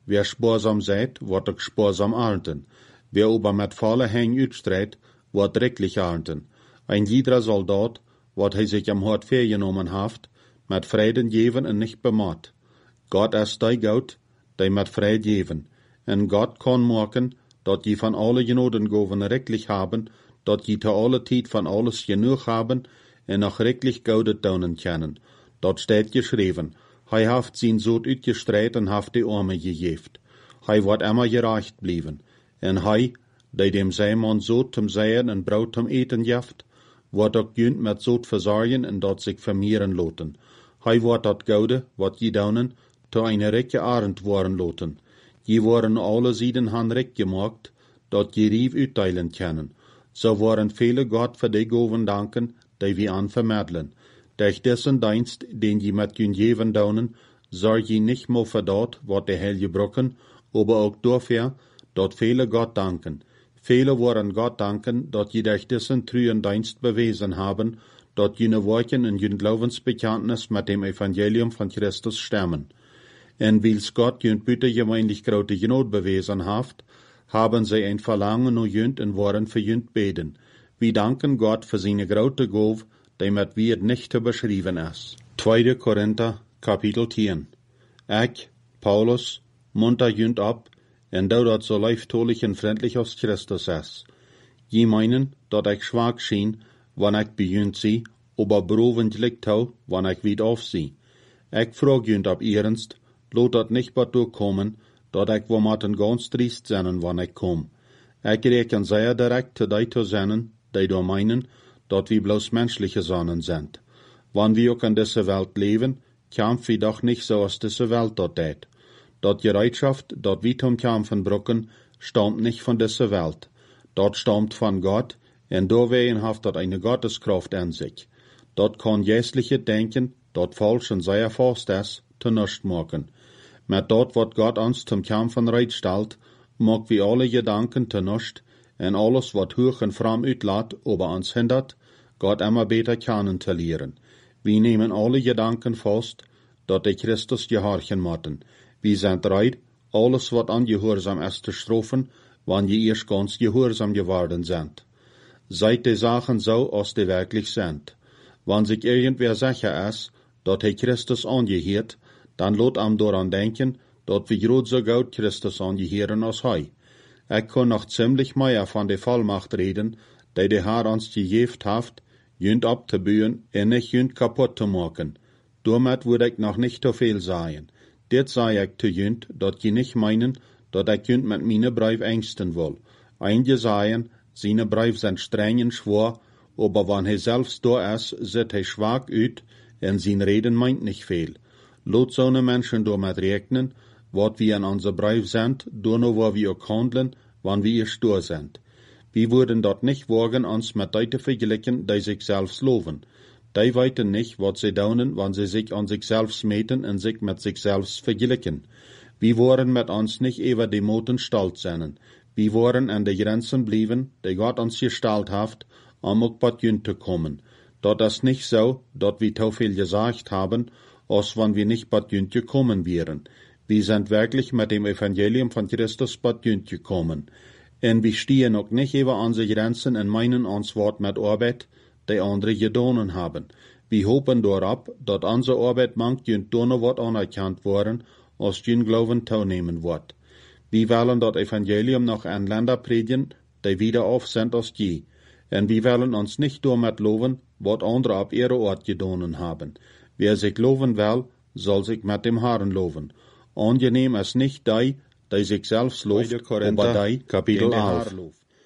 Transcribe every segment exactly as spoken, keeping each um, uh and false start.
Wer sparsam seid, wordt ook sparsam ernten. Wer aber met volle hang uitstrijdt, wordt rechtlich ernten. Ein jeder Soldat, wat hij sich am hart vergenommen haft, met Frieden geven en nicht bemat. Gott ist die Gott, die met Fried geven. En Gott kann machen, dat je van alle genodengoven rechtlich haben, dat je te alle tijd van alles genoeg haben, en nog rechtlich Goude taunen kennen. Dat steht geschreven. Hij haft zijn zoot uitgestreit en haft de arme gegeeft. Hij wordt immer gerecht blijven. En hij, die dem Zijman zoot zum Seien en brood zum Eten jaft, wordt ook junt met zoot verzorgen en dat zich vermehren loten. Hij wordt dat Goude, wat je daunen, te eine rijke arend worden loten. Je worden alle zijden han rijk gemaakt, dat je rief uitdeilen kennen. Zo worden vele God voor die goven danken, die we aan vermiddelen. Durch dessen Dienst, den je met jun geven daunen, zorg je nicht meer voor dat, wat de hel gebroken, aber ook dafür, dat vele God danken. Vele worden God danken, dat je durch dessen treuen Dienst bewezen haben, dat jene Worten in jun Glaubensbekenntnis mit dem Evangelium von Christus stemmen. En wils Gott jun buitengemeinlich grote Genot bewezen haft, haben sie ein Verlangen nur jünt en worden für jünt beten. Wir danken Gott für seine grote Gove, die mit wir nicht zu beschreiben ist. Zweiter Korinther, Kapitel tien. Ich, Paulus, munter jünt ab, en du dat so leiftolich en freundlich aus Christus ist. Je meinen, dat ich schwach schien, wann ich bejünt sie, aber beroventlich tau, wann ich wieder auf sie. Ich frag jünt ab ernst, lot dat nicht bat durchkommen, dat ich womaten ganz triest sennen, wann ich komm. Ich reken sehr direkt zu die zu sennen, die da meinen, dat wir bloß menschliche Sonnen sind. Wann wir auch in dieser Welt leben, kämpfen wir doch nicht so aus dieser Welt dort tät. Dat Bereitschaft, dat wir zum Kämpfen brücken, stammt nicht von dieser Welt. Dat stammt von Gott, und dawein haft dat eine Gotteskraft an sich. Dat kann jässliche Denken, dat falsch und sehr fast ist, zu nichts machen. Mit dat, wat Gott uns zum Kämpfen reitstellt, mag wir alle Gedanken zu nichts, en alles, wat hoch en fram uitlaat, aber uns hindert, Gott immer beter kennen zu lernen. Wir nehmen alle Gedanken fast, dat die Christus gehorchen mochten. Wir sind reit, alles, wat angehorsam ist, zu strafen, wann je erst ganz gehorsam geworden sind. Seid die Sachen so, als die wirklich sind. Wann sich irgendwer sicher ist, dat he Christus angehört, dann lot am daran denken, dat wir grad so gut Christus angehören als hei. Ich kann noch ziemlich mehr von der Vollmacht reden, die der Herr uns gegeben hat, jünd abzubühen und nicht jünd kaputt zu machen. Damit würde ich noch nicht zu viel sagen. Dit sei ich zu jünd, dat je nicht meinen, dat ich jünd mit meine Brief ängsten will. Einige sagen, seine Brief sind streng und schwor, aber wenn er selbst da ist, sieht er schwach ut, und sein Reden meint nicht viel. Lot so ne Menschen damit rechnen, wat wir in unser Brief sind, nur noch wo wir auch handeln, wann wir stur sind. Wir würden dort nicht wagen, uns mit Leuten vergleichen, die sich selbst loben. Die weiten nicht, was sie daunen, wenn sie sich an sich selbst meten und sich mit sich selbst vergleichen. Wir wollen mit uns nicht über die Moten stolz sein. Wir wollen an die Grenzen bleiben, die Gott uns gestellt hat, um auch bei jünt zu kommen. Dort ist nicht so, dass wir zu viel gesagt haben, als wenn wir nicht bei jünt gekommen wären. Wir sind wirklich mit dem Evangelium von Christus bei jünt gekommen. Und wir stehen auch nicht über unsere Grenzen und meinen uns Wort mit Arbeit, die andere gedonen haben. Wir hoffen darauf, dass unsere Arbeit manch jünt donner wird anerkannt worden, als jünt Glauben teilnehmen wird. Wir wollen das Evangelium noch an Länder predigen, die wieder auf sind als je. Und wir wollen uns nicht damit loben, was andere auf ihre Ort gedonen haben. Wer sich loben will, soll sich mit dem Herrn loben. Angenehm ist nicht die, die sich selbst lobt, aber die, Kapitel elf.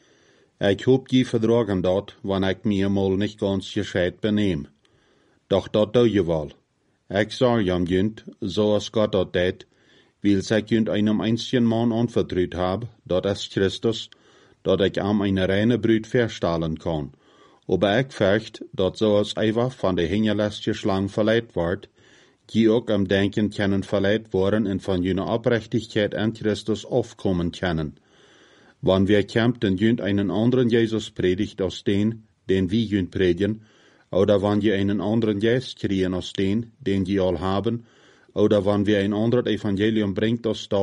Ich hab je verdragen dort, wenn ich mir mal nicht ganz gescheit benehm. Doch dat do je wohl. Ich sag jam jünt, so als Gott dat tät, weil sich jünt einem einzigen Mann anvertraut hab, dat ist Christus, dat ich am eine reine Brüt verstahlen kann. Aber ich fürcht, dat so als einfach von der hingerlästige Schlange verleiht wird, die auch am Denken können verleiht worden und von jener Abrechtigkeit an Christus aufkommen können. Wann wir kämpfen jünt einen anderen Jesus predigt als den, den wir jünt predigen, oder wann wir einen anderen Geist kriegen als den, den die all haben, oder wann wir ein anderes Evangelium bringt als dort,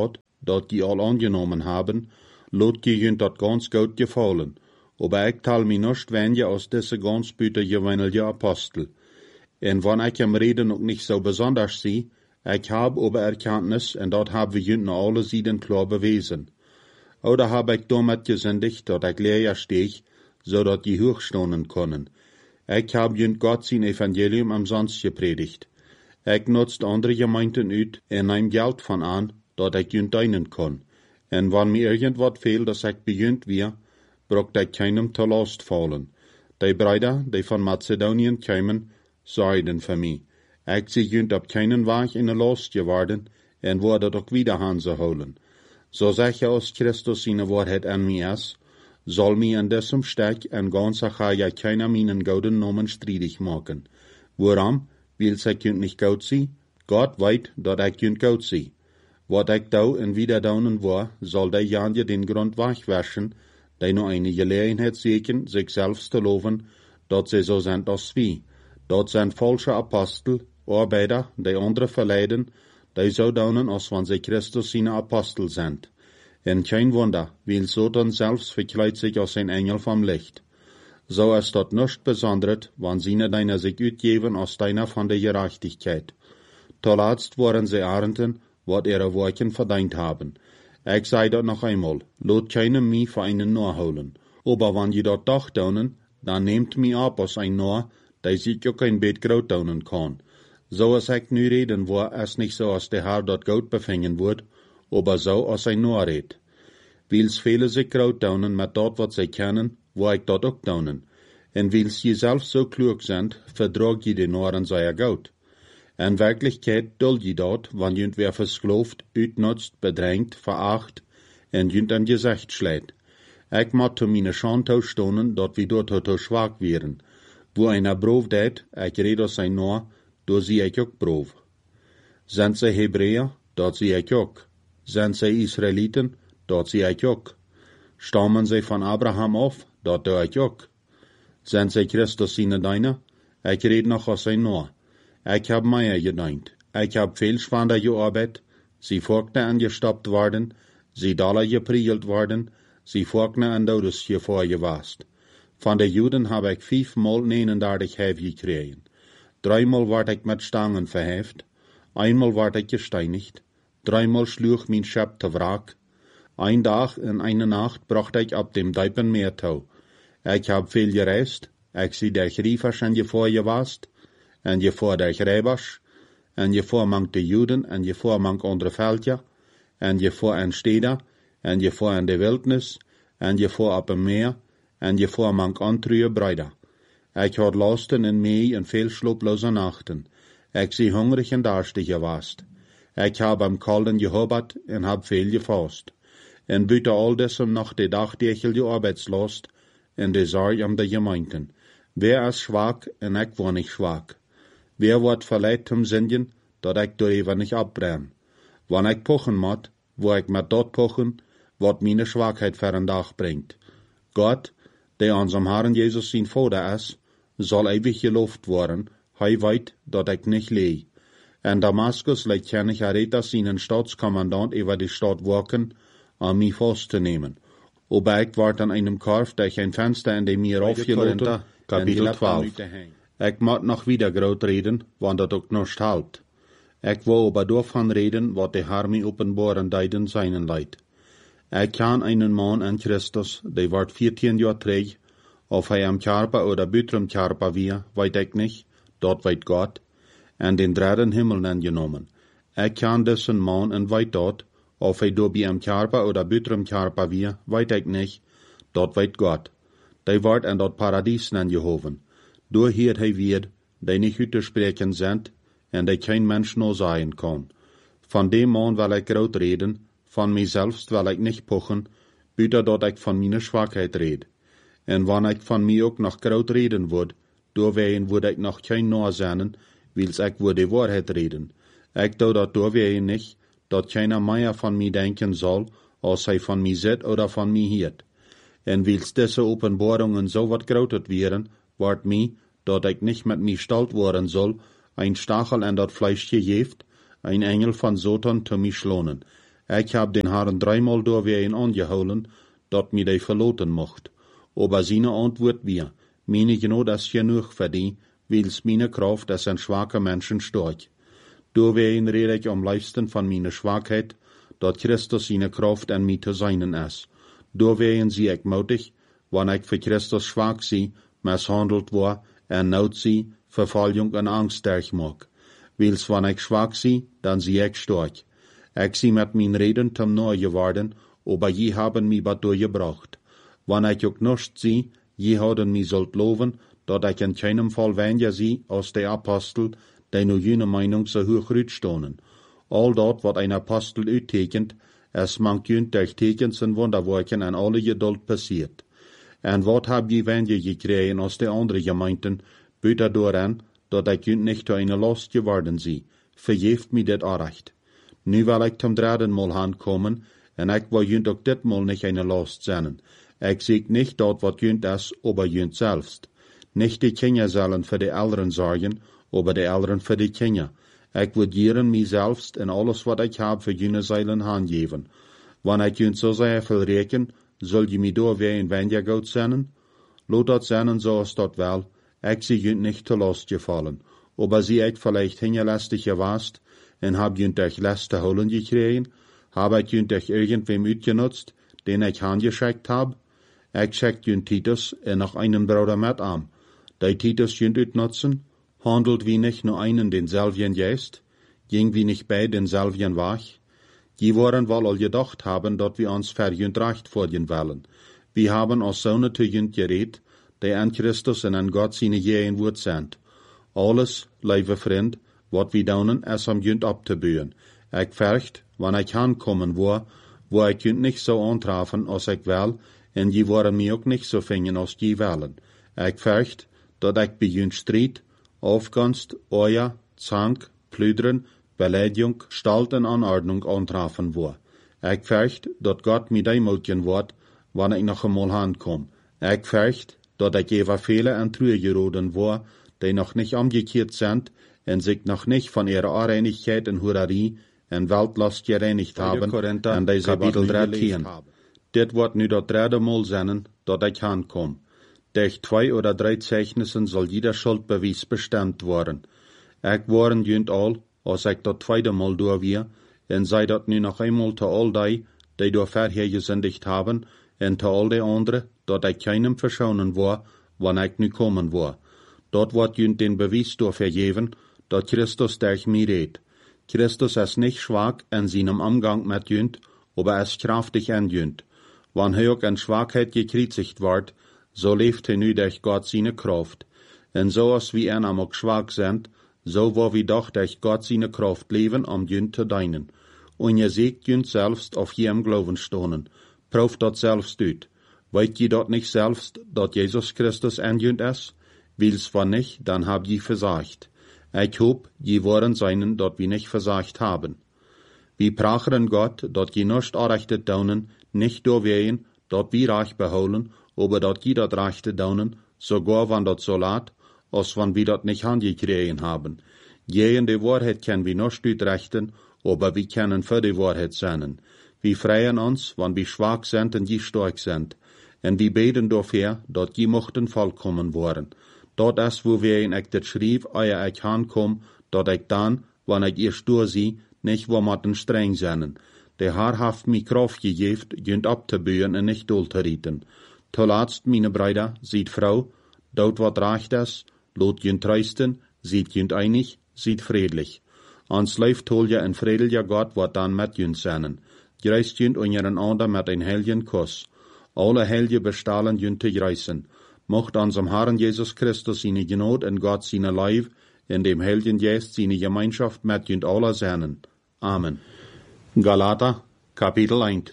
dat die al angenommen haben, lot je junt dat ganz gut gefallen. Aber ik tal mi nicht wenje aus diese ganz büte gewöhnliche Apostel. En wann ik am Reden ook nicht so besonders zie, ik hab aber Erkenntnis, en dat hab wir junt na alle Sieden klar bewiesen. Oder hab ik damit gesündigt, dat ik leer steeg, zodat die hochstonen können. Ik hab junt Gott sein Evangelium umsonst gepredigt. Ik nutzt andere Gemeinden uit en neem Geld van aan, dat ik junt dienen kon. En wann mir irgendwat fehlt, dass ik bejunt wir, brocht ik keinem te last fallen. Die Brüder, die von Mazedonien kämen, zeiden für mich. Ik zie junt op keinen Weg in de last geworden, en wurde doch wieder Hanse holen. So sicher als Christus seine Wahrheit an mir ist, soll mir an diesem Stück en ganz ja keiner meinen gouden Namen streitig machen. Warum? Weil sie kunt nicht gut sein? Gott weet dat ik kunt gut sein. Wat ik dau en wieder daunen war, soll der Janje den Grund wegwaschen, die nur eine Gelegenheit sehen, sich selbst zu loben, dat sie so sind als wie. Dat sind falsche Apostel, Arbeiter, die andere verleiden, die so daunen, als wenn sie Christus seine Apostel sind. En kein Wunder, weil Satan selbst verkleidet sich als ein Engel vom Licht. So ist dort nicht besonders, wenn sie deiner sich utgeben als deiner von der Gerechtigkeit. Zuletzt waren sie Ernten, wat ihre Worten verdient haben. Ich sei dort noch einmal, lot keinem mich für einen nachholen. Aber wenn je dort doch daunen, dann nehmt mich ab als ein Noah, der sich auch ein Bett groß daunen kann. So als ich nu reden war, es nicht so, als der Herr dort Gott befingen wird, aber so als ein Noah red. Weils viele sich groß daunen mit dort, was sie kennen, wo ich dort auch daunen. En weils je selbst so klug sind, verdrag je den Nohren sehr gut. In Wirklichkeit duld je dort, wann jünt wer verskloft, utnutzt, bedrängt, veracht, en jünt an Gesicht schlägt. Ich mat zu meine Schantau stonen, dort wie dort to schwach wären. Wo einer Brov det, ich red aus sein Noah, do sie ich auch Brov. Sind sie Hebräer, dort sie ich auch. Sind sie Israeliten, dort sie ich auch. Stammen sie von Abraham auf, dort do ich auch. Sind sie Christus seine Deiner? Ich red noch aus sein Noah. Ich hab mehr gedeint. Ich hab viel schwander gearbeitet. Sie folgten angestoppt worden. Sie daller gepriegelt worden. Sie folgten an Todes gevorgewast. Von den Juden hab ich fünfmal neunendertig Häf gekriegen. Dreimal ward ich mit Stangen verheft. Einmal ward ich gesteinigt. Dreimal schlug mein Schöpf zu Wrack. Ein Tag und eine Nacht brachte ich ab dem Deipen Meertau. Ich hab viel gereist. Ich sie der Griefer schon gevorgewast. En je voor de Gräbers, en je voor mank de Juden, en je voor mank andere Veldja, en je voor een steder, en je voor in de wildnis, en je voor op een meer, en je voor mank andere Brüder. Ik had lasten in mij en veel slooploze nachten. Ik zie hungrig en darstig gewast. Ik heb am kalden gehobbert en heb veel gefast. En buiten al desem nog de dagdechel je arbeidslast, en de zorg om de Gemeinden. Wer is zwak en ik war nicht zwak. Wer wordt verleidt zum Singen, dat ik door even nicht abbrenn. Wann ik pochen moet, wo ik met dat pochen, wat meine Schwachheit für een dag bringt. Gott, der unserem Herrn Jesus sein Vater ist, soll ewig gelobt worden, hij weet dat ik nicht leh. In Damaskus leidt König Aretas seinen Staatskommandant über die Stadt waken, um mich festzunehmen. Aber ich ward an einem Korf durch ein Fenster in dem mir aufgelehnt, Kapitel twaalf. Ik moet nog wieder groot reden, want dat ook nog halt. Ik wil aber daarvan reden, wat de Herr mij openbaren deiden seinen leid. Ik kan einen Mann in Christus, die wordt veertien jaar terug, of hij am Körper oder buitrum Körper wie, weet ik niet, dat weet Gott, en den dritten Himmel angenomen. Ik kan dessen Mann en weet dat, of hij door bij am Körper oder buitrum Körper wie, weet ik niet, dat weet Gott. Die wordt in dat Paradies angehoven. Door hier hij weer, die niet uit te spreken zijn, en die geen mens nog zijn kan. Van dem man wil ik groot reden, van mijzelf wil ik niet pochen, buiten dat ik van mijn zwakheid red. En wanneer ik van mij ook nog groot reden word, doorwegen word ik nog geen nazanen, wils ik word de waarheid reden. Ik doe dat doorwegen niet, dat keiner meer van mij denken zal, als hij van mij zit oder van mij hiert. En wils deze openbaringen zo wat groter wären, wordt mij, dat ik niet met mij stolz worden zal, ein Stachel in dat Fleisch gegeeft, ein Engel van Satan te mij schlonen. Ich hab den Herrn dreimal doorwegen angeholen, dat mi die verloten mocht. Aber seine Antwort wir, meine genau das genug für die, wils meine Kraft als ein schwacher Menschen stark. Doorwegen rede ich am liebsten von meiner Schwachheit, dat Christus seine Kraft an mir zu seinen ist. Doorwegen sie ich mutig, wann ich für Christus schwach sie, misshandelt war, en Not sie, Verfolgung en Angst durchmag. Wils wann ich schwach sie, dann sie ich stark. Ich sie mit min Reden zum Neu geworden, aber je haben mi wat durchgebracht. Wann ich auch nicht sie, je haben mi sollt loben, dat ich in keinem Fall weniger sie als der Apostel, die nur jene Meinung so hoch rütstonen. All dort, wat ein Apostel uittekent, es mank jünt durch Tekens en Wunderwerken an alle Geduld passiert. En wat hab je weniger gekregen als de andere Gemeinden, büter dooraan, dat ich jünt nicht zu einer Last geworden sie, verjeft mi dit Recht. Nu will ich zum dritten Mal ankommen, en ich will jünt auch dit Mal nicht eine Last sein. Ich sieg nicht dort, wat jünt ist, aber jünt selbst. Nicht die Kinder sollen für die Eltern sorgen, aber die Eltern für die Kinder. Ich will jieren mi selbst en alles, wat ich hab, für jene Seilen handgeben. Wann ich jünt so sehr viel reken, soll je mi doorwegen weniger gut sein? Lot dat sein, so ist dat wel. Ich sie jünt nicht zu Last gefallen. Aber sie ich vielleicht hingelästig gewast, en hab jünt euch Last holen gekriegen, hab ich jünt euch irgendwem utgenutzt, den ich handgeschickt hab? Ich schickt jünt Titus en noch einen Bruder mit an. Die Titus jünt utnutzen, handelt wie nicht nur einen denselben Geist, ging wie nicht bei denselben Wach. Die wollen wohl all gedacht haben, dat wir uns für jünt recht vorgehen wollen. Wir haben als Söhne zu jünt geredet, die an Christus und an Gott seine Jehen Wort sind. Alles, liebe Freund, wat wir daunen, es am jünt abzubühen. Ich fürcht, wann ich ankommen war, wo ich jünt nicht so antreffen, als ich will, und die waren mir auch nicht so fingen, als die wollen. Ich fürcht, dat ich bei jünt Streit, Aufgunst, Euer, Zank, Plüdern, Beleidigung, Stalt und Anordnung antreffen war. Ich fürcht, dat Gott mir die mulken wird, wann ich noch einmal ankomme. Ich fürcht, dat ich über viele und Trühe geroden war, die noch nicht umgekehrt sind und sich noch nicht von ihrer Unreinigkeit und Hurerie und Weltlast gereinigt haben und diese Kapitel drehen. Dit wird nu dat dritte Mal sein, dat ich ankomme. Durch zwei oder drei Zeichnissen soll jeder Schuldbeweis bestimmt worden. Ich waren jünt all, als ich dat zweite Mal durch wir, und sei dat nu noch einmal zu all die, die durch vorher gesündigt haben, und zu all die anderen, dat ich keinem verschonen war, wann ich nu kommen war. Dort wird jünt den Beweis durch vergeben, dat Christus durch mir redet. Christus ist nicht schwach in seinem Umgang mit jünt, aber er ist kraftig an jünt. Wann er auch in Schwachheit gekreuzigt wird, so lebt er nu durch Gott seine Kraft. Und so als wir ihn auch schwach sind, so wo wir doch durch Gott seine Kraft leben, um jünt zu dienen. Und ihr seht jünt selbst auf jedem Glauben stonen. Prüft dort selbst ut. Weet je dort nicht selbst, dat Jesus Christus an jünt ist? Wils war nicht, dann hab je versagt. Ich hoop, je wollen seinen, dat wir nicht versagt haben. Wir prachen Gott, dat je nicht arrechtet daunen, nicht durchwehen, dat wir reich beholen, aber dat je dat rechte daunen, sogar wann dat so lat, als wann wir dat nicht angekriegen haben. Gegen die Wahrheit können wir nicht utrechten, aber wir können für die Wahrheit sein. Wir freien uns, wann wir schwach sind und je stark sind. Und wir beten dafür, dat je mochten vollkommen worden. Dort ist, wo wir in ich das schrieb, euer ich ankomm, dat ich dann, wann ich ihr stur sie, nicht wo matten streng sein. Der Herr haft mi Kraft gegeben, jünt abzubühen und nicht dulteriten. Zuletzt, meine Brüder, sieht Frau, dort wat recht ist, lot jünt trösten, sieht jünt einig, sieht friedlich. Ans läuft hol ja ein friedlicher Gott, wat dann mit jünt sein. Greist jünt unseren Ander mit ein heiligen Kuss. Alle Helge bestahlen jünt zu greisen. Mocht unserem Herrn Jesus Christus seine Gnade und Gott seine Leib, in dem Heiligen Geist seine Gemeinschaft mit jünt alle sein. Amen. Galater, Kapitel eins.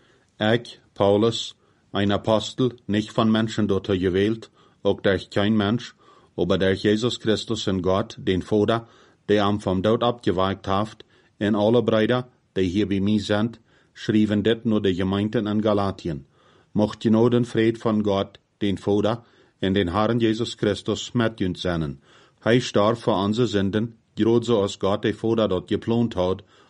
Ich, Paulus, ein Apostel, nicht von Menschen dort gewählt, auch durch kein Mensch, aber durch Jesus Christus und Gott, den Vater, der am vom Tod abgewagt hat, und alle Brüder, die hier bei mir sind, schrieben dit nur die Gemeinden in Galatien. Mocht Gnade und Fried von Gott, den Vater, und den Herrn Jesus Christus mit uns sein. Er starb für unsere Sünden, gerade so als Gott der Vater dort geplant hat,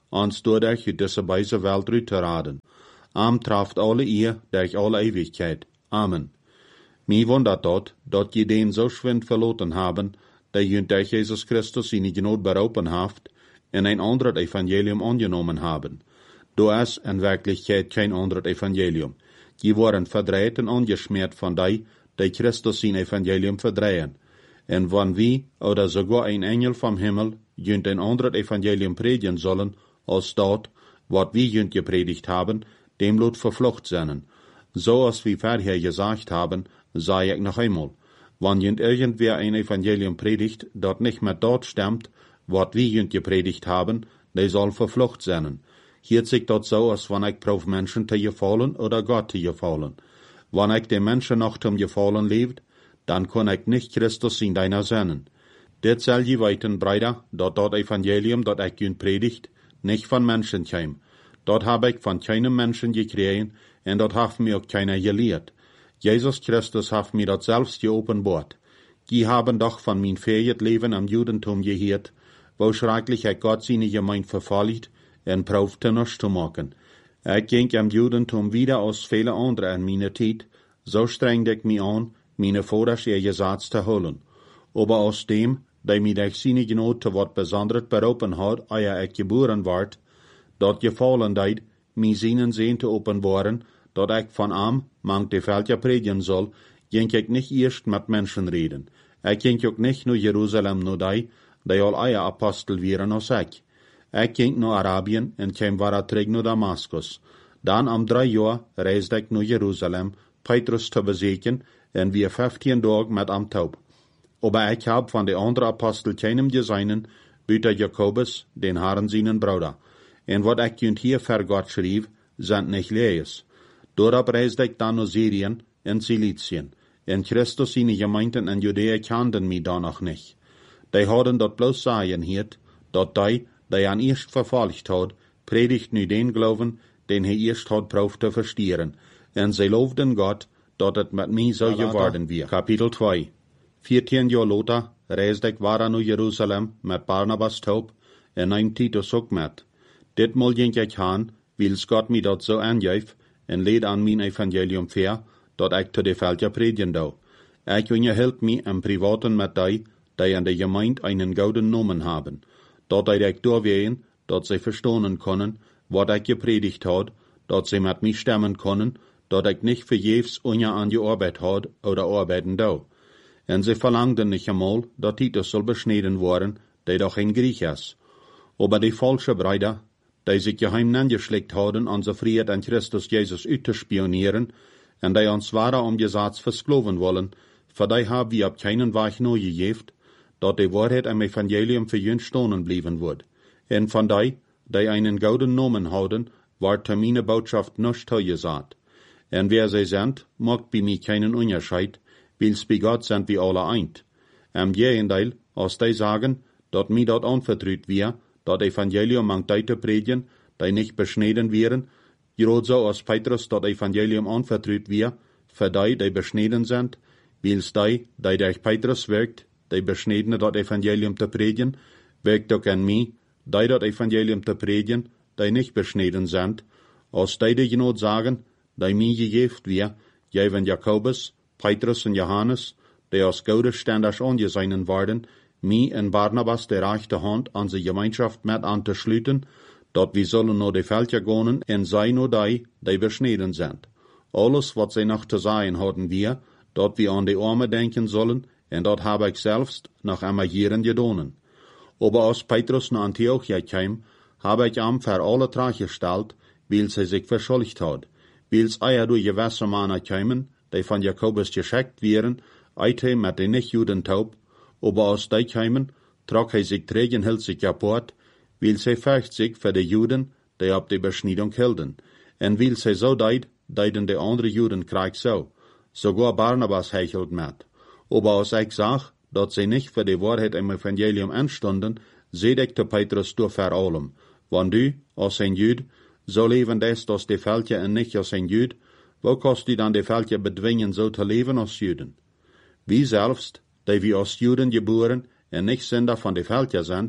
ons doordat uit deze beise Welt uit te raden. Am traft alle ihr, durch alle Ewigkeit. Amen. Mir wundert dort, dat je den so schwind verloten haben, dat je durch Jesus Christus in die Genot beraupen haft, en ein anderes Evangelium angenommen haben. Du es in Wirklichkeit kein anderes Evangelium. Je worden verdreht en angeschmiert von die, die Christus sein Evangelium verdrehen. En wann wie, oder sogar ein Engel vom Himmel, jünt ein anderes Evangelium predigen sollen, als dort, wat wir jünt gepredigt haben, dem lot verflucht seinen. So als wir vorher gesagt haben, sei ich noch einmal. Wann jünt irgendwer ein Evangelium predigt, dat nicht mehr dort stimmt, wat wir jünt gepredigt haben, der soll verflucht sein. Hier sich dort so, als wann ich prof Menschen te gefallen oder Gott te gefallen. Wann ich den Menschen noch zum Gefallen lebt, dann kann ich nicht Christus in deiner sennen. Dit soll je weiten, Brüder, dat dat Evangelium, dat ich jünt predigt, nicht von Menschen käm. Dort habe ich von keinem Menschen gekriegt, und dort hat mir auch keiner gelehrt. Jesus Christus hat mir das selbst geopenbart. Die haben doch von mein fähiges Leben am Judentum gehört, wo schrecklich ich Gott seine Gemeinde verfolgt und proefte nichts zu machen. Ich ging am Judentum wieder aus vielen anderen in meiner Zeit, so strengte ich mich an, meine Vaters ihr Gesetz zu holen. Aber aus dem, der mir durch seine Genot zu wat Besonderes berufen hat, ehe ich geboren ward, dort gefallen deid, mir seinen Sehen zu offenbaren, dat ich von am, mang de Felder predigen soll, ging ich nicht erst mit Menschen reden. Ich ging auch nicht nur Jerusalem nur die, die all eier Apostel wären als ich. Ich ging nur Arabien und kam war zurück nur Damaskus. Dann am drei Jahr reiste ich nur Jerusalem, Petrus zu besuchen, und wir fünfzehn Tage mit am Taub. Aber ich hab von den anderen Apostel keinem gesehen, büter Jakobus, den Herrn seinen Bruder. Und wat ich jünt hier für Gott schrieb, sind nicht Lees. Dorab reiste ich dann nach Syrien und Silizien. In Christus seine Gemeinden in Judäa kannten mich da noch nicht. Die hadden dort bloß sagen hiert, dat die, die an erst verfolgt hat, predigt nu den Glauben, den er erst hat proef zu verstieren. Und sie loofden Gott, dat het mit mir so geworden wird. Kapitel zwei. vierzehn Jahre later reiste ich war nach Jerusalem mit Barnabas Taub und einem Titus auch mit. Ditmal ging ich han, wils Gott mir dat so angeef, en leed an mein Evangelium ver, dat ich zu de Felder predigen dau. Ich unterhielt mich im Privaten mit die, die in der Gemeinde einen gouden Namen haben, dat ich durchwehen, dat sie verstehen können, wat ich gepredigt hat, dat sie mit mich stemmen können, dat ich nicht verjefs unja an die Arbeit hat oder arbeiten dau. Und sie verlangten nicht einmal, dat Titus soll beschneden worden, der doch ein Griech ist. Aber die falsche Brüder, die sich geheim angeschickt haben, unser Fried an Christus Jesus auszuspionieren, und die uns wahrer um Gesetz versklaven wollen, für die haben wir ab keinen Weg neu gegeben, dat die Wahrheit am Evangelium für jüngst stonen blieben wird. Und von die, die einen gouden Namen haben, ward meine Botschaft nicht gesagt. Und wer sie sind, macht bei mir keinen Unterschied, wils bei Gott sind wir alle eint. Am Gegenteil, als die sagen, dat mir dort anvertraut wir, dat Evangelium mang die te predigen, die nicht beschneden wären, gerade so als Petrus dat Evangelium anvertraut wir, für die, die beschneden sind, wils die, die durch Petrus wirkt, die beschnedene dat Evangelium te predigen, wirkt auch an mich, die dat Evangelium te predigen, die nicht beschneden sind, als die, die genot sagen, die mir gegeben wir, jeven Jakobus, Petrus und Johannes, die als gute Ständers angesehen worden, mir und Barnabas die rechte Hand an die Gemeinschaft mit anzuschließen, dat wir sollen nur die Felder gehen und sei nur die, die beschneden sind. Alles, was sie noch zu sagen hatten wir, dat wir an die Arme denken sollen, und dat habe ich selbst nach einmal hierin gedonen. Aber als Petrus nach Antiochia kam, habe ich am für alle traggestellt, weil sie sich verschuldigt hat, weil eier durch gewisse Männer kamen, die von Jakobus geschickt wären, eite mit den Nichtjuden taub, aber als die kamen, trug er sich trägenhälsig kaputt, weil sie fürcht sich für die Juden, die ab die Beschneidung hielten. Und weil sie so deid, deiden die anderen Juden Krieg so. Sogar Barnabas hechelt mit. Aber als ich sag, dass sie nicht für die Wahrheit im Evangelium anstunden, seht ich der Petrus durch vor allem. Wenn du, als ein Jüd, so leben des, dass die Völker und nicht als ein Jüd, wo kannst du dann die Völker bedwingen, so zu leben als Juden? Wie selbst, die wir als Juden geboren und nicht Sünder von den Völkern sind,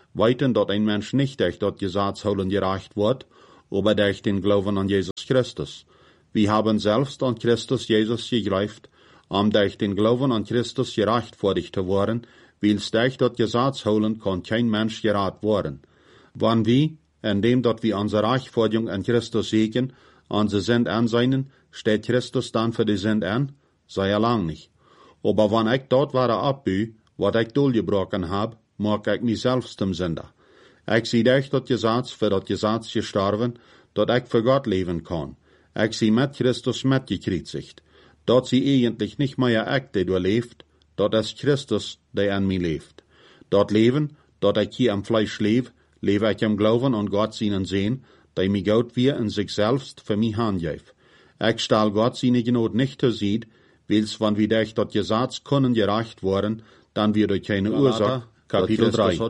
weiten, dat ein Mensch nicht durch dat Gesetz holen gerecht wird, aber durch den Glauben an Jesus Christus. Wir haben selbst an Christus Jesus geglaubt, um durch den Glauben an Christus gerecht vor dich zu werden, weil's durch dat Gesetz holen kann kein Mensch gerat worden. Wann wir, indem dat wir unsere Rechtfertigung an Christus sehen, unsere Sünd anseinen, steht Christus dann für die Sünd an? Sei er lang nicht. Aber wann ich dort war abbü, wat ich durchgebrochen hab, mag ich mich selbst zum Sünder. Ich sie durch dat Gesetz für dat Gesetz gestorben, dat ich für Gott leben kann. Ich sie mit Christus mitgekreuzigt. Dat sie eigentlich nicht mehr ich, der du lebt, dat ist Christus, der an mir lebt. Dat Leben, dat ich hier am Fleisch lebe, lebe ich im Glauben an Gott seinen Sehen, der mir Gott wir in sich selbst für mich handgeeft. Ich stelle Gott seine Gnade nicht zu sieht, weil's, wann wir durch dat Gesetz können gerecht worden, dann wir durch keine Galater, Ursache, Kapitel drei.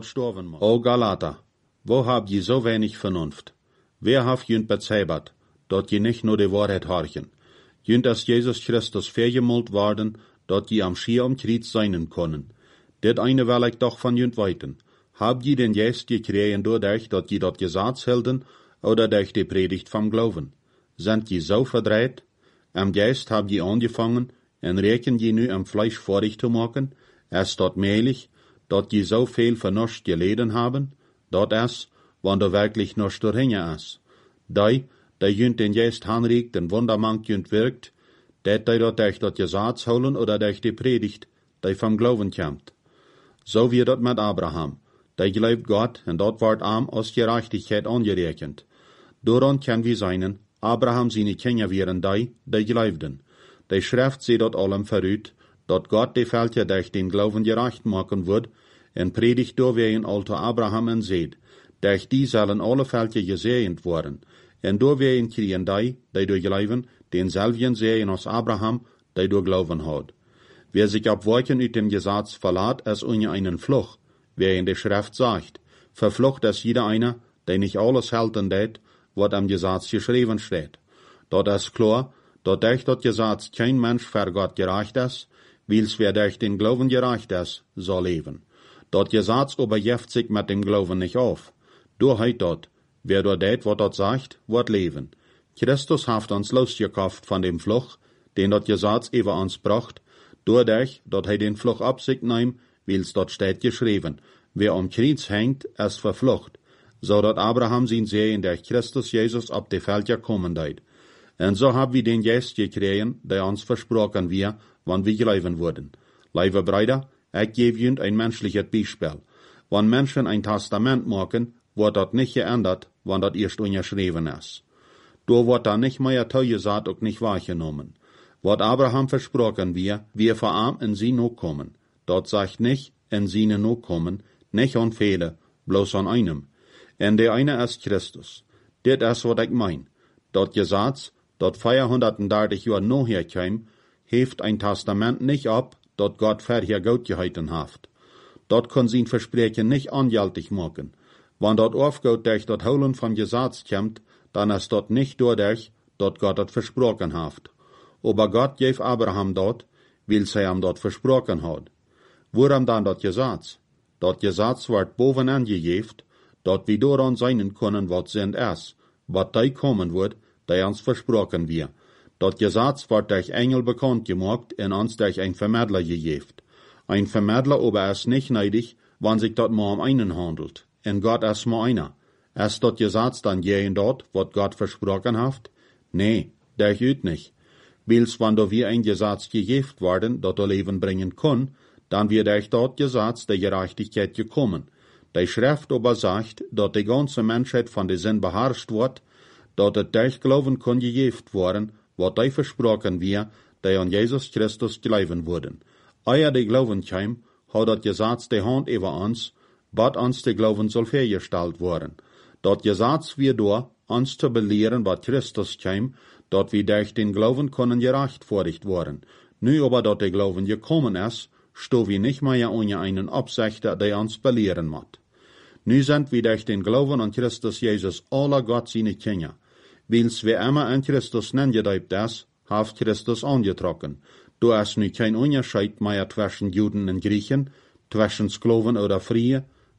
O Galater, wo habt ihr so wenig Vernunft? Wer haft jünd bezeibert, dort je nicht nur die Wahrheit horchen? Jünd dass Jesus Christus vergemult worden, dort je am Schier am Kreuz seinen können. Dit eine will ich doch von jünd weiten. Habt ihr den Geist gekriegen dadurch, dort je dort Gesetz hielten, oder durch die Predigt vom Glauben? Sind je so verdreht? Am Geist habt ihr angefangen, en reken je nu am Fleisch vorig zu machen? Es dort mehlig, dort je so viel Vernunft geleden haben? Dort es, wann du wirklich noch durchhänge es. Dei, der jünd den Geist hanregt, den Wundermann jünd wirkt, det dei dort durch dat Gesetz holen oder durch die Predigt, dei vom Glauben kommt. So wie dort mit Abraham. Der glaubt Gott, und dort ward am aus Gerechtigkeit angerechnet. Daran kann wir seinen, Abraham seine Kinder wären die, die glaubten. Die Schrift sieht dort allem verrüht, dort Gott die Völker durch den Glauben gerecht machen wird, en predigt door wir in Alto Abraham en seht, durch die sollen alle Völker gesegnet worden, en door wir in kriegen die, die durch Glauben, denselben sehen aus Abraham, die durch Glauben hat. Wer sich ab Wolken ut dem Gesetz verlat, es ohne einen Fluch, wer in der Schrift sagt, verflucht es jeder einer, der nicht alles halten det, wat am Gesetz geschrieben steht. Dort ist klar, dat durch dat Gesetz kein Mensch vor Gott gerecht ist, weil's wer durch den Glauben gerecht ist, soll leben. Dat Gesetz oberjeft sich mit dem Glauben nicht auf. Du heit dort, wer dort det, wat dort sagt, wird leben. Christus haft uns losgekauft von dem Fluch, den dat Gesetz über uns bracht, dadurch, dat hij den Fluch ab sich nahm, weil's dort steht geschrieben, wer am Kreuz hängt, ist verflucht, so dat Abraham sein Sehen durch Christus Jesus ab de Völker kommen deit. Und so hab wir den Geist gekriegen, der uns versprochen wir, wann wir glauben würden. Liebe Brüder, ich gebe Ihnen ein menschliches Beispiel. Wenn Menschen ein Testament machen, wird das nicht geändert, wann das erst unterschrieben ist. Da wird da nicht mehr zugesagt und nicht wahrgenommen. Was Abraham versprochen wir, wir vor arm in sie noch kommen. Dort sagt nicht, in sie noch kommen, nicht an viele, bloß an einem. Und der eine ist Christus. Dit ist, was ich mein. Dort Gesetz, dort vierhundertdreißig Jahre noch herkam, heeft ein Testament nicht ab, dort Gott vorher Gott gehalten haft. Dort kann sein Versprechen nicht angültig machen. Wenn dort aufgeht durch dort Holen vom Gesetz kommt, dann ist dort nicht dadurch, dort Gott dort versprochen haft. Aber Gott gave Abraham dort, weil sie ihm dort versprochen hat. Woran dann dort Gesetz? Dort Gesetz wird boven angegeben, dort wir daran sein können, was sind es, was da kommen wird, der uns versprochen wird. Dort Gesetz wird durch Engel bekannt gemacht und uns durch ein Vermittler gegeben. Ein Vermittler aber ist nicht neidig, wann sich dort mal um einen handelt. Und Gott ist mal einer. Ist dort Gesetz dann gehen dort, was Gott versprochen hat? Nee, der üt nicht. Weil's, wann da wir ein Gesetz gegeben worden, dort Leben bringen kann, dann wird durch dort Gesetz der Gerechtigkeit gekommen. Die Schrift aber sagt, dass die ganze Menschheit von der Sinn beherrscht wird, dass es durch Glauben kann gegeben worden, was die versprochen wir, die an Jesus Christus glauben würden. Eher die Glauben kam, hat das Gesetz die Hand über uns, was uns der Glauben soll hergestellt worden. Das Gesetz wird da, uns zu belehren, was Christus kam, dass wir durch den Glauben können gerecht vorricht worden. Nu aber, dass der Glauben gekommen ist, sto wir nicht mehr ohne einen Absichter, der uns belehren macht. Nu sind wir durch den Glauben an Christus Jesus aller Gott seine Kinder. Weil's wer immer an Christus nennengedeibt ist, haft Christus angetrocken. Du hast nu kein Unterschied mehr zwischen Juden und Griechen, zwischen Sklaven oder Frie,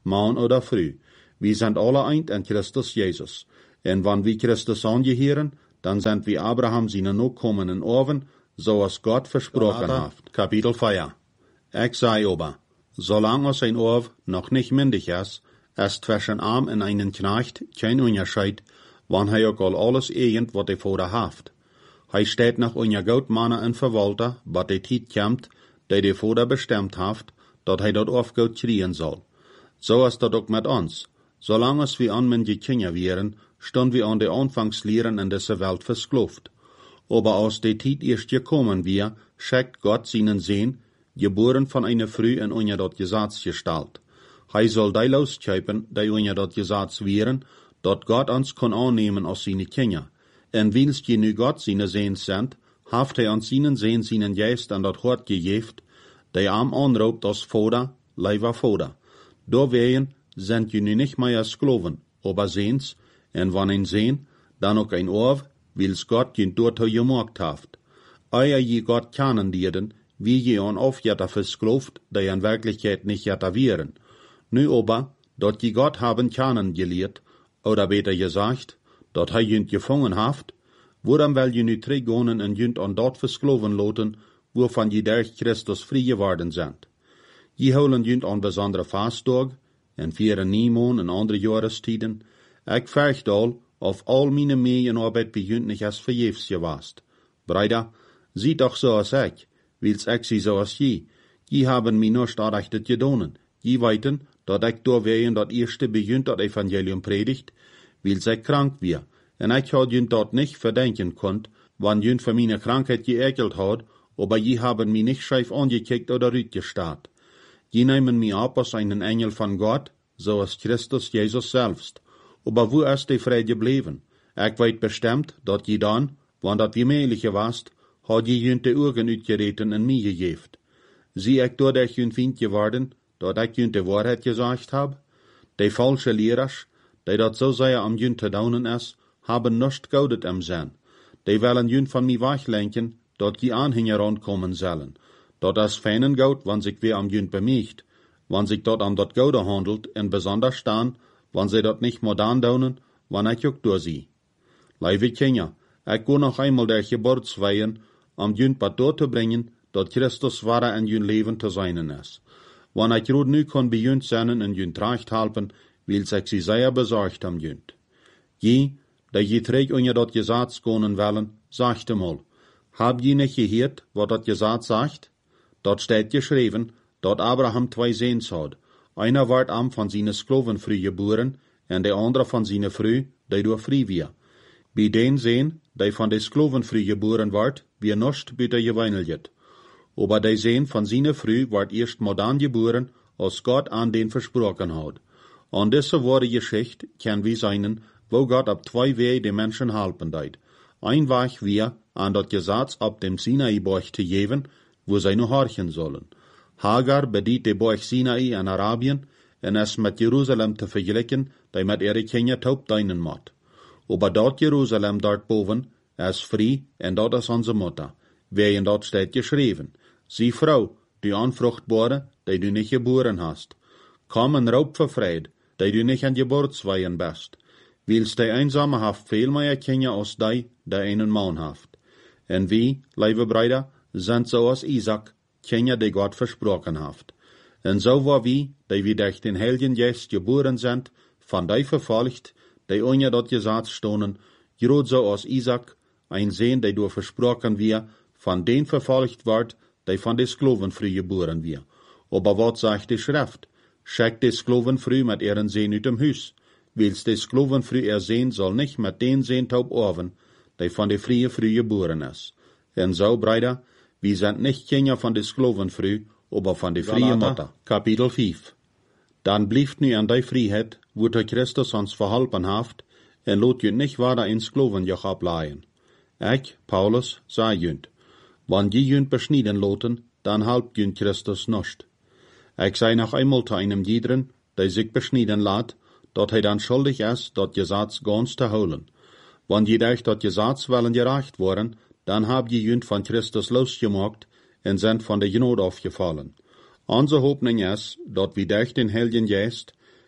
Mann oder Frau. Wir sind alle eint in Christus Jesus. Und wenn wir Christus angehören, dann sind wir Abraham seine nachkommenden Orven, so als Gott versprochen hat. Kapitel vier. Ich sei aber, solange sein Orv noch nicht mündig ist, ist zwischen ihm und einen Knecht kein Unterschied, wann er auch all alles irgend, was er vorher haft. Hij steht noch unter Goudmannen en Verwalter, wat de tijd komt, die de Vader bestemd haft, dat hij dat aufgoud kriegen soll. So ist dat ook met ons. Solange als wir anmündige Kinder wären, stund wir an de Anfangslehren in dieser Welt verskloft. Aber als de tijd erst gekommen wir, schickt Gott seinen Sohn, geboren von einer Frau in unter dat Gesetz gestalt. Hij soll die loskäupen, die unter dat Gesetz wären, dat Gott uns kann annehmen als seine Kinder. En wils je nu Gott seine Sehn sind, haft hij an seinen Sehn seinen Geist an dat Hort gegeft, der am anroopt als Vater, leiva Vater. Doorwegen sind je nu nicht mehr Skloven, aber Sehns, en wann ein Sehn, dann auch ein Orv, wils Gott je dort gemacht haft. Eier je Gott kennen dieden, wie je an aufjetter verskloft, der in Wirklichkeit nicht jetter wären. Nu aber, dort je Gott haben kennen gelehrt, oder beter gesagt, dat hij junt gevangen haft, waarom wil je nu teruggaan en junt aan dat verskloven loten, waarvan je durch Christus vrij geworden zijn. Je houden junt aan bijzondere vastdag, en vieren niemon en andere jahrestiden. Ik vergt al, of al mijn meeënarbeid bij junt niet als vergeefs geweest. Bruder, zie toch zoals ik, wils ik zie zoals je. Je hebben mij nog aardig gedaan. Je weten, dat ik doorwegen dat eerste bij junt dat evangelium predigt, wils ik krank weer. En ik had junt dat niet verdenken kunt, wann junt voor mijn krankheid geekeld had, aber je hebben mij niet scheef angekickt oder uitgestaat. Je nemen mij op als einen Engel von Gott, zoals Christus Jesus selbst. Aber wo ist die vrij gebleven? Ik weet bestimmt, dat je dan, wann dat wie meelige was, had je junt de ogen uitgereten en mij gegeven. Zie ik doordat junt vriend geworden, dat ik junt de waarheid gezegd heb? Die falsche leeraars, die dat zo zeer am junt te daunen is, haben nicht goudet am Sinn. Die willen junt van mij weglenken, dat die Anhänger rankommen sollen. Dat is feinen Goud, wann sich wer am junt bemicht, wann sich dort an dat Goude handelt, en besonders dann, wann sie dat nicht modern daunen, wann ich ook door zie. Lieve Kinder, ik go noch einmal der Geburtsweihen, am junt wat door te brengen, dat Christus ware in jun leven te zijnen is. Wann ik rood nu kon bij junt zijn en junt recht helpen, wils ik sie sehr besorgt am junt. Je, dat je terug onder dat Gesetz gaan willen, sagt mal, hab je nicht gehört, wat dat Gesetz sagt? Dort steht geschrieben, dat Abraham zwei Sehns had. Einer ward am von seine Skloven früh geboren, en der andere von seine Früh, die door früh wir. Bei den Sehn, die von de Skloven früh geboren ward, wir nicht bitte geweinelt. Aber der Sehn von seine Früh ward erst modern geboren, als Gott an den versprochen hat. An diese wahre Geschichte kann wir seinen, wo Gott ab zwei Wege die Menschen helfen deit. Ein Weg wir, an dat Gesetz ab dem Sinai-Berg zu geben, wo sie nur horchen sollen. Hagar bedient de Berg Sinai in Arabien, en es mit Jerusalem te vergelijken, die met ihre Kinder taub deinen moet. Aber dat Jerusalem dort boven, is vrij, en dat is onze Mutter. Wie in dat steht geschrieben. Sie Frau, die Unfruchtbare, die du nicht geboren hast. Komm en raub verfreid, die du nicht an Geburtsweihen bist. Wils die Einsame haft veel mehr Kinder als die, die einen Mann haft. En wie, lieve Brüder, sind so als Isaac, Kinder, die Gott versprochen haft. En so war wie, die wir durch den Heiligen Geist geboren sind, von die verfolgt, die unter dat Gesetz stonen, gerade so als Isaac, ein Sehn, der durch versprochen wir, von den verfolgt wird, die von den Skloven früh geboren wir. Aber was sagt die Schrift? Schickt die Skloven früh mit ihren Sehn uit dem Hus. Wils die Skloven früh er Sehn soll nicht mit den Sehn taub orven, die von der Frühe früh geboren ist. En so, Brüder, wir sind nicht Kinder von der Skloven früh, aber von der Frühe Mutter. Kapitel fünf. Dann blieft nu an die Freiheit, wo der Christus uns verholpen haft, en lot junt nicht weiter in Sklovenjoch ableihen. Ich, Paulus, sei junt. Wann je junt beschnieden loten, dann halbt junt Christus nicht. Ich sei noch einmal zu einem Jiedren, der sich beschnieden lässt, dat hij dan schuldig is dat Gesetz ganz te holen. Wann je durch dat Gesetz willen gerecht worden, dann hab je junt von Christus losgemacht en sind von der Genade aufgefallen. Onze Hoffnung ist, dat wir durch den Heiligen Geist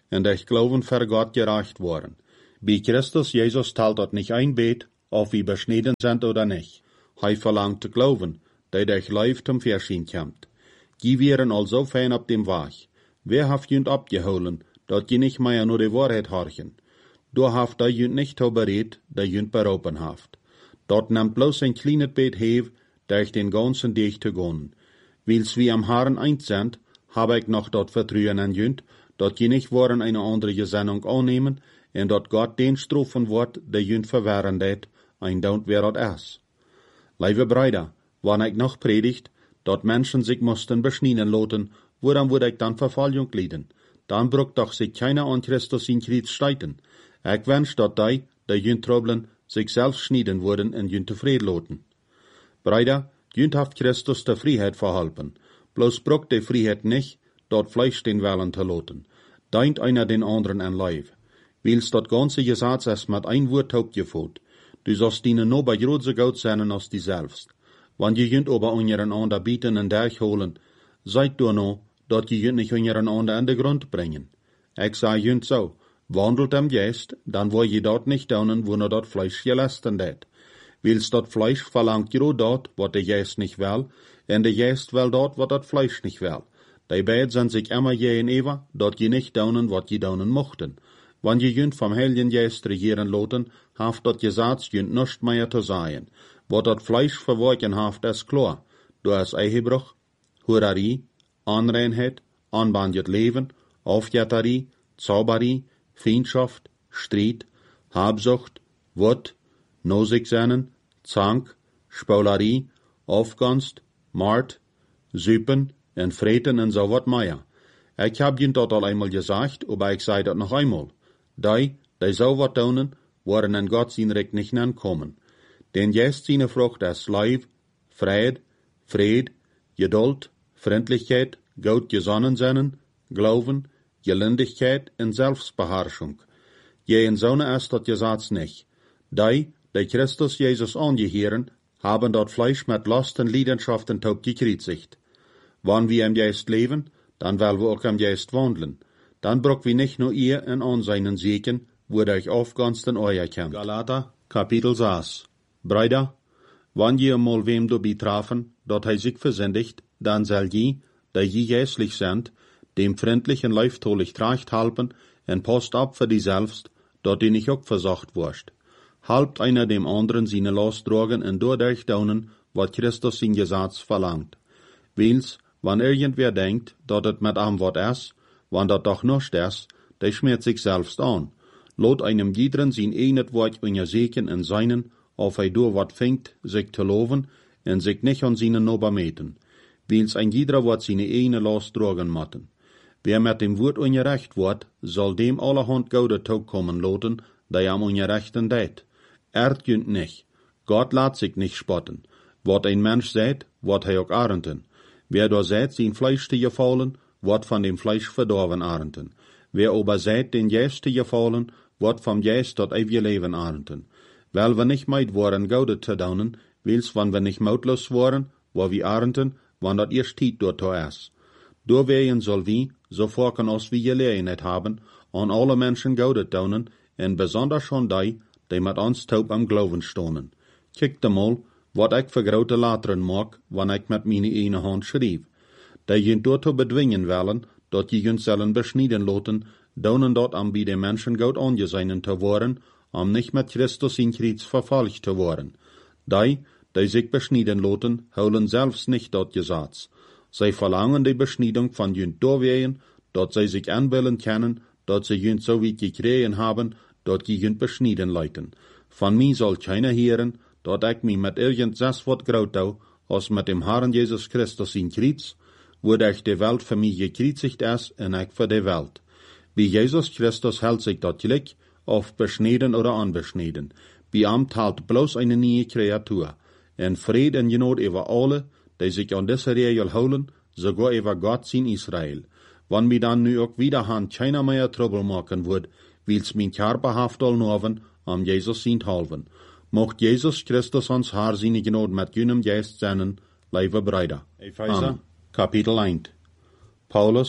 en durch Glauben für Gott gerecht worden. Bei Christus Jesus teilt dort nicht ein Bet, ob wir beschnitten sind oder nicht. Er verlangt zu glauben, der durch Leib zum Verschieden kommt. Die wären also fein auf dem Weg. Wer hat jünd abgeholen, dort je nicht mehr nur die Wahrheit horchen? Du haft da jünd nicht to berät, der jünd beropen haft. Dort nimmt bloß ein kleines Bet hev, durch den ganzen Weg zu gehen. Weils wir am Haaren eins sind, habe ich noch dort vertrauen an jünd, dort je nicht waren eine andere Gesinnung annehmen, en dort Gott den strofen wird, der jünd verwehren det, ein Daunt wer dort is. Liebe Brüder, wann ich noch predigt, dort Menschen sich mussten beschnieden loten, woran würde ich dann Verfolgung leiden? Dann brucht doch sich keiner an Christus in Krieg streiten. Ich wünsch dort die, der jünd troblen, sich selbst schnieden wurden en jünd zufrieden loten. Brüder, jünd haft Christus der Freiheit verholpen. Bloß brucht die Freiheit nicht, dort Fleisch den Wellen zu loten. Deint einer den anderen ein Leib. Weils dort ganze Gesetz ist mit ein Wort hauptgeführt. Du sollst ihnen nur bei große Gott sein als die selbst. Wann je jünd aber unseren ander bieten und durchholen, seid du no, dort je jünd nicht unseren ander an den Grund bringen. Ich sag jünd so, wandelt am Geist, dann wo je dort nicht daunen, wo nur dort Fleisch gelasten det. Weils dort Fleisch verlangt gero dort, wat der Geist nicht will, en der Geist will dort, wat dort Fleisch nicht will. Die beiden sind sich immer je in Eva, dort je nicht daunen, wat je daunen mochten. Wann je jünd vom Heiligen Geist regieren loten, haft dort Gesetz jünd nicht mehr zu sein. Wat dort Fleisch verworken haft, ist klar. Du hast Ehebruch, Hurerei, Anreinheit, anbandet Leben, Aufjäterie, Zauberie, Feindschaft, Streit, Habsucht, Wut, Nosigsennen, Zank, Spaulerie, Aufgunst, Mord, Süpen, en Freten en so wat mehr. Ich hab jünd dort all einmal gesagt, aber ich sei dort noch einmal. Die, die so wat tun, waren an Gott sein Recht nicht ankommen. Denn jetzt seine Frucht ist Leib, Fried, Fried, Geduld, Freundlichkeit, gut Gesonnensein, Glauben, Gelindigkeit und Selbstbeherrschung. Je in Sonne ist dort Gesetz nicht. Die, die Christus Jesus angehören, haben dort Fleisch mit Lust und Leidenschaften taub gekreuzigt. Wann wir im Geist leben, dann wollen wir auch im Geist wandeln. Dann braucht wir nicht nur ihr in Anseinen siegen, wodurch aufganst in euer kennt. Galater, Kapitel sechs. Brüder, wann je mal wem du betrafen, dort hij sich versündigt, dann soll je, die je jässlich sind, dem freundlichen Leiftolich tracht halten, en post ab für die selbst, dort die nicht auch versacht wurscht. Halbt einer dem anderen seine Last drogen en dadurch daunen, wat Christus sein Gesetz verlangt. Weils, wann irgendwer denkt, dort et mit am wat is, wann dat doch nicht is, der schmiert sich selbst an. Lot einem jedren sein einet Wort unja seken in seinen, auf er durch wat fängt, sich zu loben, en sich nicht an seinen Nobermeten. Weils ein jeder wat seine eine Last drogen matten. Wer mit dem Wort ungerecht wird, soll dem allerhand gaude Tag kommen loten, der am ungerechten deit. Erd jünd nicht. Gott lässt sich nicht spotten. Wat ein Mensch sät, wat er auch arenten. Wer da sät, sein Fleisch zu gefallen, wird von dem Fleisch verdorben arenten. Wer aber sät, den Geist zu gefallen, wird vom Geist dort ewige Leben arenten. Weil wir nicht meid waren, gaude zu daunen, weils wann wir nicht mautlos waren, wo wir arenten, wann dat erst Tiet dort to is. Do wehen soll wie, so vorken als wir Gelegenheit haben, an alle Menschen gaude daunen, en besonders schon die, die mit uns taub am Glauben stonen. Kijkt mal, wat ich für grote Lateren mag, wann ich mit meine eine Hand schrieb. Die jünt dort zu bedwingen wollen, dort die jünt sollen beschnieden loten, daunen dort am bei den Menschen Gott angeseinen zu worden, am nicht mit Christus in Krieg verfolgt zu worden. Die, die sich beschnieden loten, holen selbst nicht dort Gesetz. Sie verlangen die Beschniedung von jünt durchwehen, dort sie sich anwählen können, dort sie jünt so wie gekriegen haben, dort die jünt beschnieden leiten. Von mir soll keiner hören, dort ich mich mit irgendwas wat grautau, als mit dem Herrn Jesus Christus in Krieg, wodurch die Welt für mich gekreuzigt ist, und ich für die Welt. Wie Jesus Christus hält sich dort gleich, auf beschneden oder unbeschneden. Bei ihm teilt bloß eine neue Kreatur. En Fried en Genot über alle, die sich an diese Regel holen, sogar über Gott in Israel. Wann mir dann nu auch wieder hand keiner mehr Trouble machen wird, wills mein Körperhaft all noven, am Jesus sind halven. Mocht Jesus Christus uns Herr seine Genot mit jenem Geist seinen, liebe Brüder. Epheser, Kapitel eins. Paulus,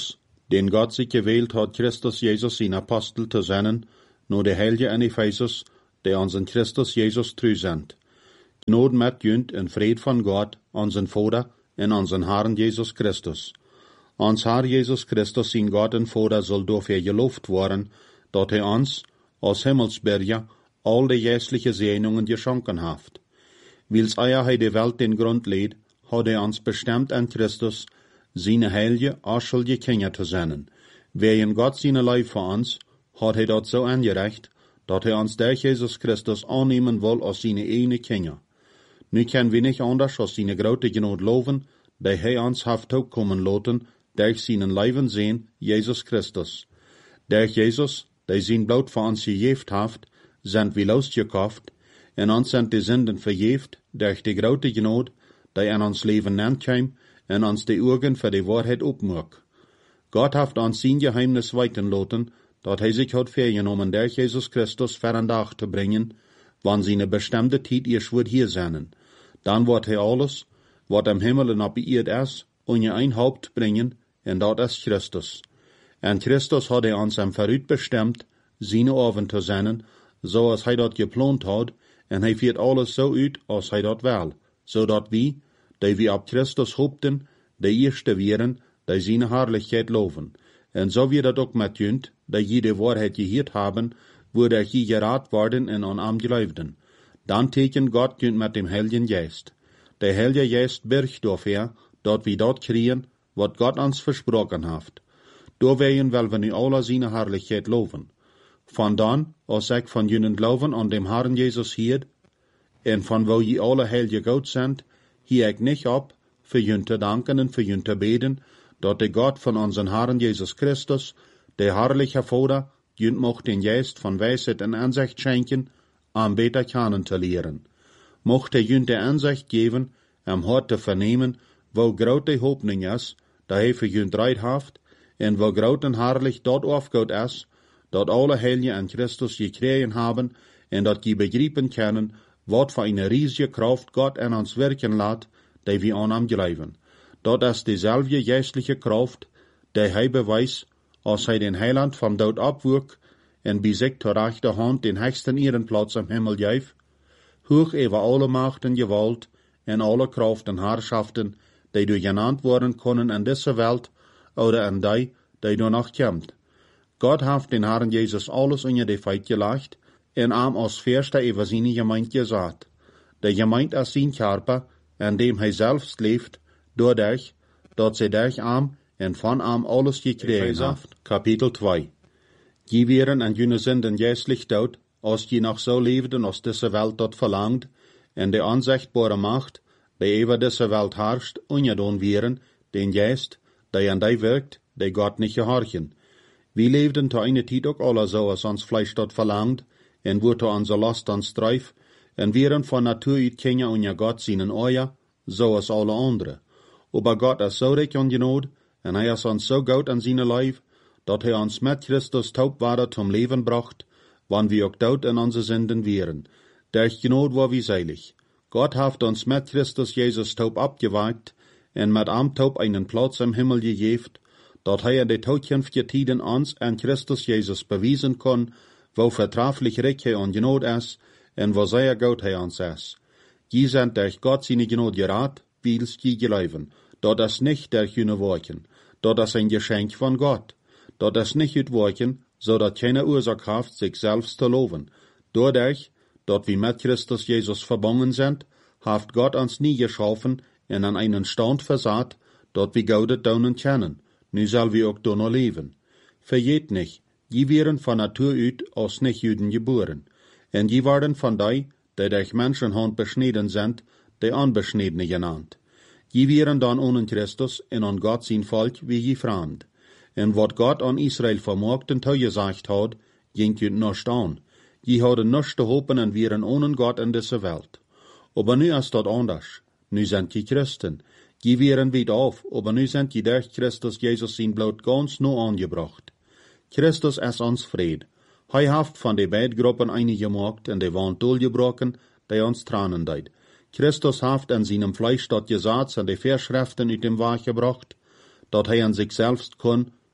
den Gott sich gewählt hat, Christus Jesus sein Apostel zu senden, nur der Heilige in Ephesus, der unseren Christus Jesus treu sind. Gnade mit jünd en Fried von Gott, unseren Vater, en unseren Herrn Jesus Christus. Ons Herr Jesus Christus, sein Gott en Vater, soll dafür gelobt worden, dat er uns, als Himmelsbürger, all die geistliche Segnungen geschenken hat. Wils eier hij de Welt den Grund lädt, hat er uns bestimmt an Christus, seine heilige, arschige Kinder zu senden. Wegen Gott seine Leib für uns, hat er dort so angerecht, dat er uns durch Jesus Christus annehmen will als seine eigene Kinder. Nu können wir nicht anders als seine große Gnade loben, die er uns hat kommen lassen, durch seinen Leib sehen, Jesus Christus. Durch Jesus, der sein Blut für uns gegeben hat, sind wir losgekauft, und uns sind die Sünden vergeben, durch die große Gnade, die an uns Leben nennt heim, und uns die Augen für die Wahrheit aufmacht. Gott hat uns sein Geheimnis weiten lassen, dat hij sich hat vergenommen, durch Jesus Christus für einen Tag zu bringen, wann seine bestimmte Zeit ihr wird hier sein. Dann wird er alles, was am Himmel und auf die Erde ist, unter ein Haupt bringen, und dat ist Christus. Und Christus hat er uns am Verrüt bestimmt, seine Oven zu senden, so als er dat geplant hat, und er führt alles so uit, als er dat will, so dat wir, die wir ab Christus hoopten, die Erste wären, die seine Herrlichkeit loven. Und so wird dat auch mit jünd, die jede Wahrheit gehört haben, wurde je gerat worden und an am Gläubden. Dann teken Gott jünd mit dem Heiligen Geist. Der Heilige Geist birgt dafür, dat wir dort kriegen, wat Gott uns versprochen hat. Doorwegen will wir nu alle seine Herrlichkeit loven. Von dann, als ich von jünden Glauben an dem Herrn Jesus hielt, und von wo je alle heilige Gott sind, hier ich nicht ab, für jünd zu danken und für jünd zu beten, dat der Gott von unseren Herrn Jesus Christus, der herrliche Vater, jünd mocht den Geist von Weisheit und Ansicht schenken, am beter kennen zu lehren. Mocht er jünd der Ansicht geben, am Hort zu vernehmen, wo groot die Hoffnung ist, da er für jünd Reit haft, und wo groot und herrlich dort aufgeht ist, dat alle Heiligen an Christus gekriegen haben, und dat die begreifen können, wat für eine riesige Kraft Gott an uns wirken lässt, die wir an ihm glauben. Dat ist dieselbe geistliche Kraft, die er beweist, als er den Heiland vom Tod abwog, und bei sich zur rechten Hand den höchsten Ehrenplatz am Himmel gab, hoch über alle Macht und Gewalt und alle Kraft und Herrschaften, die du genannt worden können in dieser Welt oder in die, die du noch kommt. Gott hat den Herrn Jesus alles unter die Feit gelegt und ihm als Fürster über seine Gemeinde gesagt. Der Gemeinde ist sein Körper, in dem er selbst lebt, dadurch, dass sie durch ihm und von ihm alles gekriegt hat. Kapitel zwei. Die wären an jene Sünden geistlich tot, als die noch so lebten, als diese Welt dort verlangt, und die unsichtbare Macht, die über diese Welt herrscht, ungedon wären, den Geist, der an die wirkt, die Gott nicht gehorchen. Wir lebten zu einer Zeit auch alle so, als uns Fleisch dort verlangt, und wurde unser Last uns treif, und wären von Natur uit Kinder unter Gott seinen Euer, so als alle andere. Aber Gott ist so reich und Gnade, und er ist uns so gut an seine Leib, dat er uns mit Christus taub war zum Leben bracht, wann wir auch tot in unsere Sünden wären. Durch Gnade war wir seilig. Gott hat uns mit Christus Jesus taub abgewagt, und mit ihm taub einen Platz im Himmel gegeben, dat er in die zukünftigen Tiden uns an Christus Jesus bewiesen kann, wo vertraglich Rechte und Gnade ist, und wo sehr gut er uns ist. Die sind durch Gott seine Gnade gerat, wils die glauben. Dat ist nicht durch jene Worten. Dat ist ein Geschenk von Gott. Dat ist nicht uit Worten, so dat keine Ursache hat, sich selbst zu loben. Dadurch, dat wir mit Christus Jesus verbunden sind, hat Gott uns nie geschaffen und an einen Stand versaat, dat wir Gott daunen kennen. Nu soll wir auch da noch leben. Vergeht nicht, die wären von Natur uit als Nicht-Juden geboren. Und die waren von die, die durch Menschenhand beschnitten sind, die Unbeschnittene genannt. Die wären dann ohne Christus und an Gott sein Volk wie je fremd. Und wat Gott an Israel vermogt und gesagt hat, ging jüd nicht an. Die hadden nichts zu hoffen und wären ohne Gott in dieser Welt. Aber nu ist das anders. Nu sind die Christen. Die wären weit auf, aber nu sind die durch Christus Jesus sein Blut ganz no angebracht. Christus ist uns Fried. Er hat von den beiden Gruppen eine gemacht und die Wand durchgebrochen, die uns Tränen deut. Christus hat an seinem Fleisch dort Gesetz und die Verschriften uit dem Weg gebracht, dat er an sich selbst kann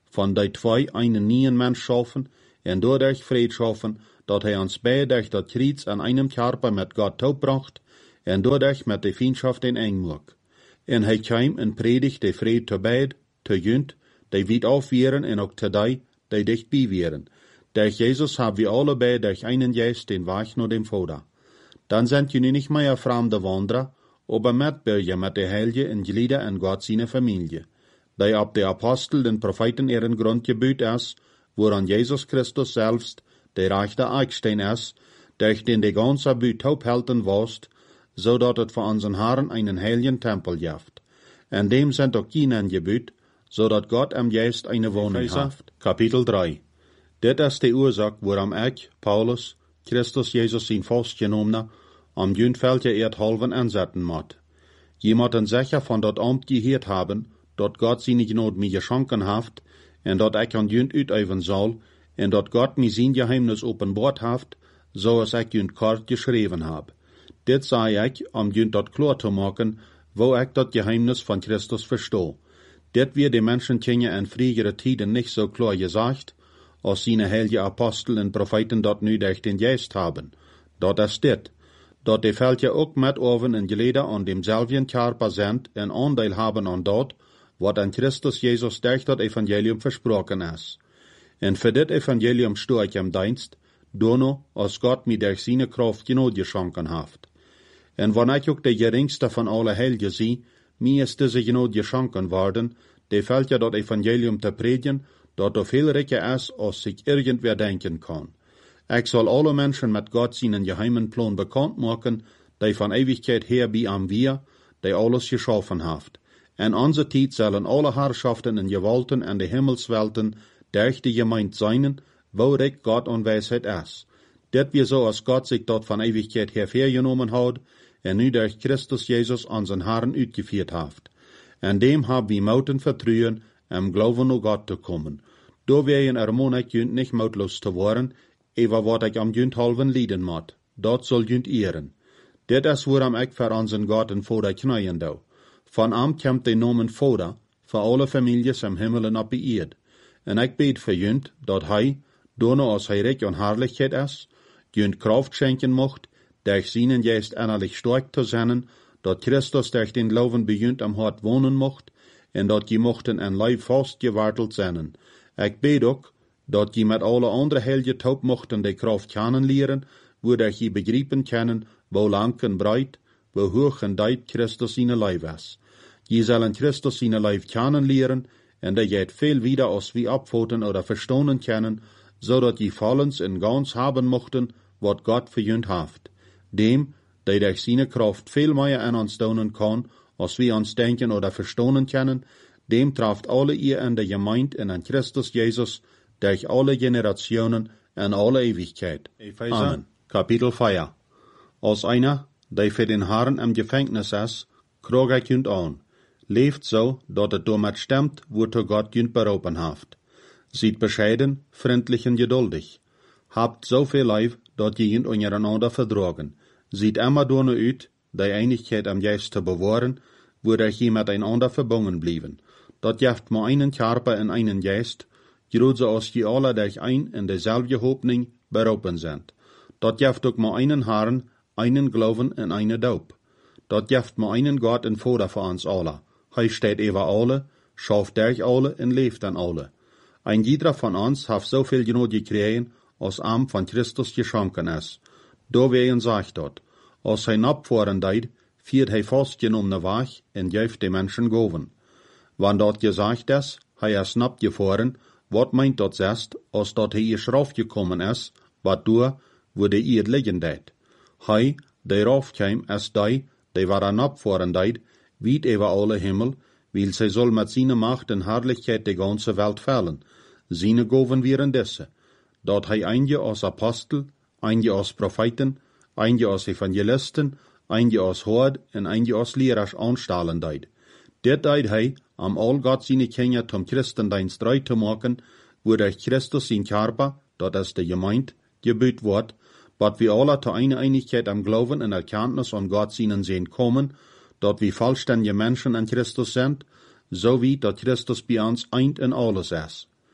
von die zwei einen neuen Mensch schaffen, en dadurch Fried schaffen, dat hij ons beide durch dat Kreuz an einem Körper mit Gott taubbracht, en dadurch mit de Feindschaft in eng maak. En hij kwam en predigt de Fried te beid, te junt, die weit aufweren en ook te die, die dicht bijweren. Durch Jesus haben wir alle beide durch einen Geist den Weg nach dem Vater. Dann sind je nu nicht mehr fremde Wanderer, aber Mitbürger mit der Heilige in Glieder in Gott seine Familie, die ab der Apostel den Propheten ihren Grund gebüht ist, woran Jesus Christus selbst der rechte Eckstein ist, durch den die ganze Büt taubhalten warst, so dat es für unseren Herrn einen heiligen Tempel gibt. In dem sind auch Kienen gebüht, so dat Gott am Geist eine Wohnung hat. Kapitel drei. Dit ist die Ursache, warum ich, Paulus, Christus Jesus sein Fastgenommener, am Jündfeldje erdhalven ansetzen moet. Je moet sicher von dat Amt gehört haben, dat Gott seine Gnade mir geschenken hat, en dat ich an Jünd uitüben soll, en dat Gott mir sein Geheimnis openbart hat, so als ich Jünd kort geschrieben hab. Dit sei ich, um Jünd dat klar zu machen, wo ich dat Geheimnis von Christus verstehe. Dit wird die Menschen kennen in früheren Tiden nicht so klar gesagt, als seine heilige Apostel und Propheten dat nu durch den Geist haben. Dat ist dit, dat die Völker ook mit oven en geleden an demselben Körper sind en Anteil haben an dat, wat an Christus Jesus durch dat Evangelium versprochen ist. En für dit Evangelium stehe ich im Dienst, dono, als Gott mir durch seine Kraft Gnade geschenken hat. En wann ich ook der geringste von alle Heiligen sie, mir ist diese Gnade geschenken worden, die Völker dat Evangelium zu predigen, dat er viel reicher ist, als sich irgendwer denken kann. Ich soll alle Menschen mit Gott seinen geheimen Plan bekannt machen, die von Ewigkeit her bei am wir, die alles geschaffen hat. In unserer Zeit sollen alle Herrschaften und Gewalten in die Himmelswelten durch die Gemeinde sein, wo recht Gott und Weisheit ist. Dit wir so, als Gott sich dort von Ewigkeit her vergenommen hat, und nu durch Christus Jesus unseren Herrn uitgeführt hat. In dem haben wir mouten vertrauen, im Glauben an Gott zu kommen. Da wären ermahn ich jünd nicht mautlos zu worden, über wat ich am jünd halven lieden moet. Dat soll jünd ehren. Dit is waarom ich für unseren Gott en Vater knien dau. Von am kommt der Namen Vater, für alle Families im Himmel und op die Erde. En ich bete für jünd, dat hij, dono als hij reich und Herrlichkeit ist, jünd Kraft schenken mocht, durch seinen Geist innerlich stark zu sein, dat Christus durch den Glauben bei jünd am Hort wohnen mocht, en dat je mochten en Leib fast gewartelt zijn. Ich bete ook, dat je met alle andere Heiligen taub mochten die Kraft kennenlernen, wo je begreifen können, wo lang en breit, wo hoch en diep Christus seine Leib ist. Je sollen Christus seine Leib kennenlernen, en dat je het veel wieder als wie abfoten oder verstonen können, so dat je vollends en ganz haben mochten, wat Gott verjünt haft. Dem, der durch seine Kraft viel mehr an uns tun kann, als wir uns denken oder verstonen können, dem trafft alle ihr in der Gemeinde in an Christus Jesus durch alle Generationen in alle Ewigkeit. Epheser, Amen. Kapitel vier. Als einer, der für den Herrn im Gefängnis ist, krog ich jünd an. Leeft so, dat het damit stemmt, wozu Gott jünd berufen haft. Seid bescheiden, freundlich und geduldig. Habt so viel Leib, dat je jünd untereinander verdragen. Seid immer donne uit, die Einigkeit am Geist zu bewahren, wodurch je miteinander verbunden blieben. Dat jeft maar einen Körper en einen Geist, groot als je alle durch ein in dezelfde Hoffnung berufen sind. Dat jeft ook maar einen Herrn, einen Glauben en eine Doop. Dat jeft maar einen Gott en Vater für uns alle. Hij steht über alle, schafft durch alle en leeft an alle. Ein jeder von uns hat so viel Gnade gekriegen, als am von Christus geschenken ist. Da wehen sagt dort, als hij abfahren deed, viert hij vastgenommene Weg en geeft de Menschen goven. Wann dort gesagt ist, hij is napt gefahren, wat meint dat zest, als dat hij is raufgekommen is, wat du, wo de ihr liggen deed. Hij, der raufkam, is die, der war an abfahren deed, weit über alle Himmel, weil sie soll mit seiner Macht und Herrlichkeit die ganze Welt fällen. Seine Goven wären diese, dat hij einige als Apostel, einige als Propheten, einige als Evangelisten, einige als Hord en einige als Lehrers anstellen deed. Dit deed hij, am all Gott seine Kinder zum Christendienst rei zu machen, wodurch Christus sein Körper, dat is de Gemeinde, gebüht wird, wat wir alle zu einer Einigkeit am Glauben und Erkenntnis an Gott seinen sehen kommen, dat wir vollständige Menschen an Christus sind, so wie dat Christus bei uns eint in alles ist.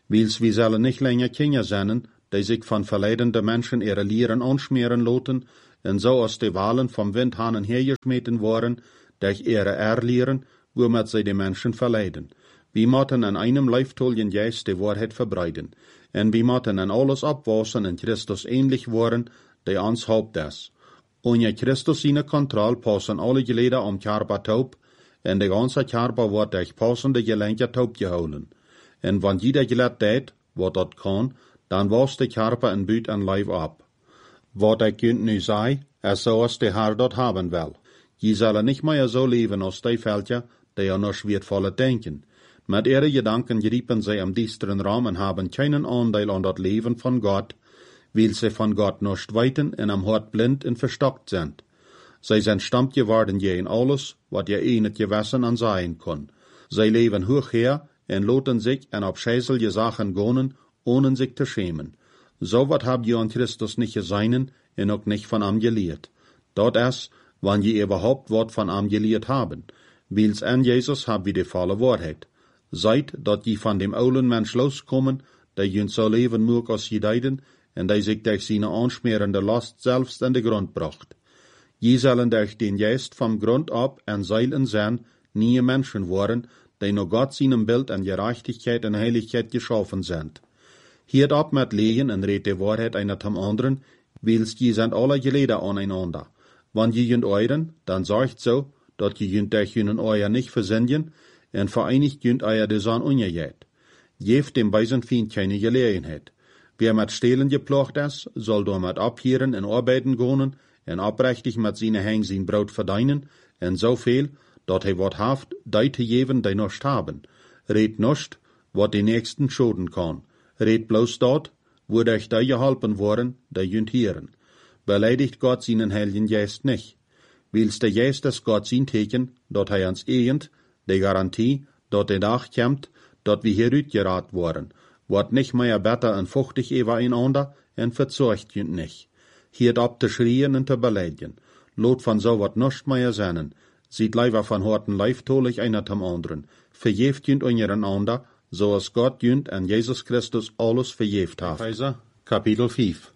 Wils wir sollen nicht länger Kinder sein, die sich von verleidenden Menschen ihre Lehren anschmieren lassen, und so aus die Wahlen vom Windhahn hergeschmeten worden, durch ihre Erlehren, womit sie die Menschen verleiden. Wir müssen an einem leiftollen Geist die Wahrheit verbreiten, und wir müssen an alles abwaschen in Christus ähnlich worden, der uns Haupt ist. Ohne Christus seine Kontrolle passen alle Glieder am Körper taub, und der ganze Körper wird durch passende Gelenke taub gehouden. Und wenn jeder Glied tät, wat dat kann, dann wascht der Körper in Büt an Leib ab. Wat ich künt nu sei, es so als der Herr dort haben will. Je sollen nicht mehr so leben als die Völker, die ja noch schwervolle denken. Mit ihren Gedanken geriepen sie am düsteren Raum und haben keinen Anteil an das Leben von Gott, weil sie von Gott nicht weiten und am Hort blind und verstockt sind. Sie sind stammt geworden je in alles, was je eh nicht gewissen an sein kann. Sie leben hoch her und loten sich an abscheuliche Sachen gehen, ohne sich zu schämen. So wat habt ihr an Christus nicht geseinen und auch nicht von ihm gelehrt. Dort ist, wann je überhaupt wat von ihm gelehrt haben. Weils an Jesus habt ihr die volle Wahrheit. Seid, dat je von dem oulen Mensch loskommen, der jünt so leben mög als je deiden, und der sich durch seine anschmerende Last selbst an den Grund bracht. Je sollen durch den Geist vom Grund ab en Seilen sein, nie Menschen waren, die nur Gott seinem Bild an Gerechtigkeit und Heiligkeit geschaffen sind. Hiert ab mit Lehen und red die Wahrheit einer zum anderen, weils je sind alle Glieder aneinander. Wann je jünt euren, dann sagt so, dat je jünt durch jünen euer nicht versenden, und vereinigt jünt euer Desan ungejet. Jeft dem weisen Feind keine Gelegenheit. Wer mit Stehlen geplocht ist, soll damit abhieren und arbeiten gehen, und abrechtig mit seine Heng sein Brot verdienen, und so viel, dat he wat haft, deite jeven, die noch haben. Red nicht, wat die Nächsten schoden kann. Red bloß dort, wo euch die geholpen worden, die jünt hieren. Beleidigt Gott seinen Heiligen Geist nicht. Weils der Geist des Gott sein Teken, dat he ans ehend, die Garantie, dat der Tag kommt, dat wir hier gerat worden, wird nicht mehr besser und fuchtig übereinander und verzeugt jünt nicht. Hier ab zu schrien und zu beleidigen. Lot von so wat nicht mehr seinen. Sieht leider von horten leiftolig einer zum anderen. Verjeft jünt untereinander, so als Gott jünt an Jesus Christus alles verjeft hat. Epheser, Kapitel fünf.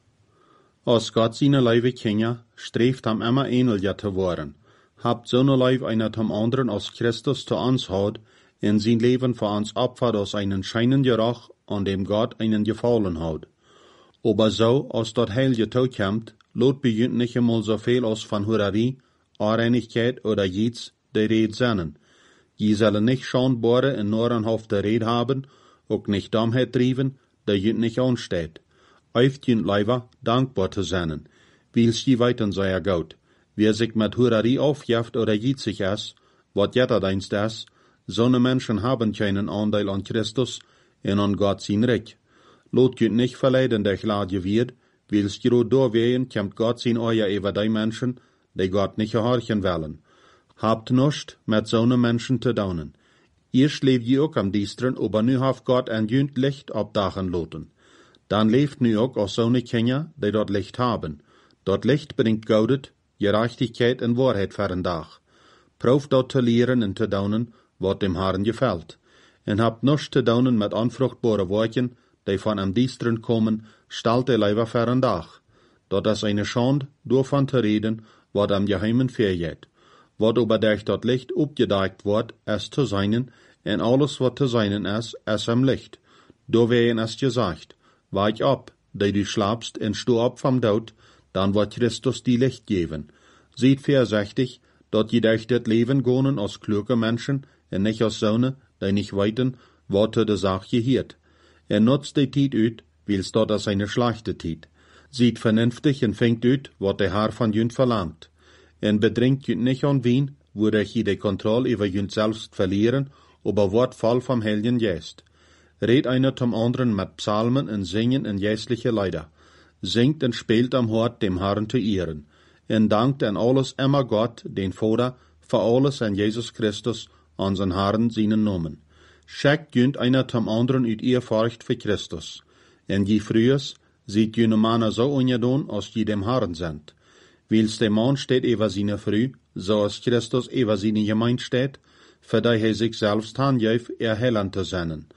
Als Gott seine Leibe Kinder, streeft ham immer ähnlicher zu worden. Habt so ne Leib einer zum anderen als Christus zu uns hat, in sein Leben für uns opfert aus einen scheinen Geruch, an dem Gott einen gefallen hat. Aber so, als dort Heilige Tod kommt, lot begünt nicht einmal so viel aus von Hurerie, Unreinigkeit oder Jids, die Red sennen. Je sollen nicht schonbare in Norenhof der Red haben, auch nicht Dummheit trieben, der jünt nicht ansteht. Öft jünt leiber dankbar zu sennen, weils je weiten sei er gut. Wer sich mit Hurerie aufjaft oder jitzig ist, wat jetter deinst ist, so ne Menschen haben keinen Anteil an Christus und an Gott sein Recht. Lot jünt nicht verleiden, der Glade wird, weils je durchwehen, kommt Gott sein Euer über die Menschen, die Gott nicht gehorchen wollen. Habt nicht mit so ne Menschen zu daunen. Erst lebt je auch am Diestren, aber nu haft Gott ein jünt Licht abdachen loten. Dann lebt nu auch aus so ne Kinder, die dort Licht haben. Dort Licht bringt Gaudet, Gerechtigkeit und Wahrheit für den Tag. Proft dort zu lehren und zu daunen, wat dem Herrn gefällt. Und habt nichts zu daunen mit anfruchtbaren Worten, die von am Diestren kommen, stellt der Leiber für den Tag. Dort ist eine Schande, davon zu reden, wat am Geheimen vergeht. Wat aber durch dort Licht abgedeckt wird, es zu seinen, und alles, wat zu seinen ist, es am Licht. Da werden es gesagt, weich ab, die du schlafst, und steh ab vom Tod, dann wird Christus die Licht geben. Seht vorsichtig, dort je durch das Leben gehen als kluge Menschen, und nicht als Söhne, die nicht weiten, wat de Sache gehiert. Er nutzt die Tijd uit, weils dort als eine schlechte Tijd. Sieht vernünftig und fängt ut, wat der Herr von jünt verlangt. En bedringt jünt nicht an Wien, wo der je die Kontrolle über jünt selbst verlieren, aber wird voll vom Heiligen Geist. Red einer zum anderen mit Psalmen und Singen und geistliche Lieder. Singt und spielt am Hort dem Herrn zu ehren. En dankt an alles immer Gott, den Vater, für alles an Jesus Christus, unseren Herrn, seinen Namen. Schickt jünt einer zum anderen ut ihr Furcht für Christus. En je frühes, sieht jüne Männer so ungedon, als je dem Herrn sind. Weils der Mann steht über seine Früh, so als Christus über seine Gemeinde steht, für die er sich selbst handjäuf, erhellen zu sennen.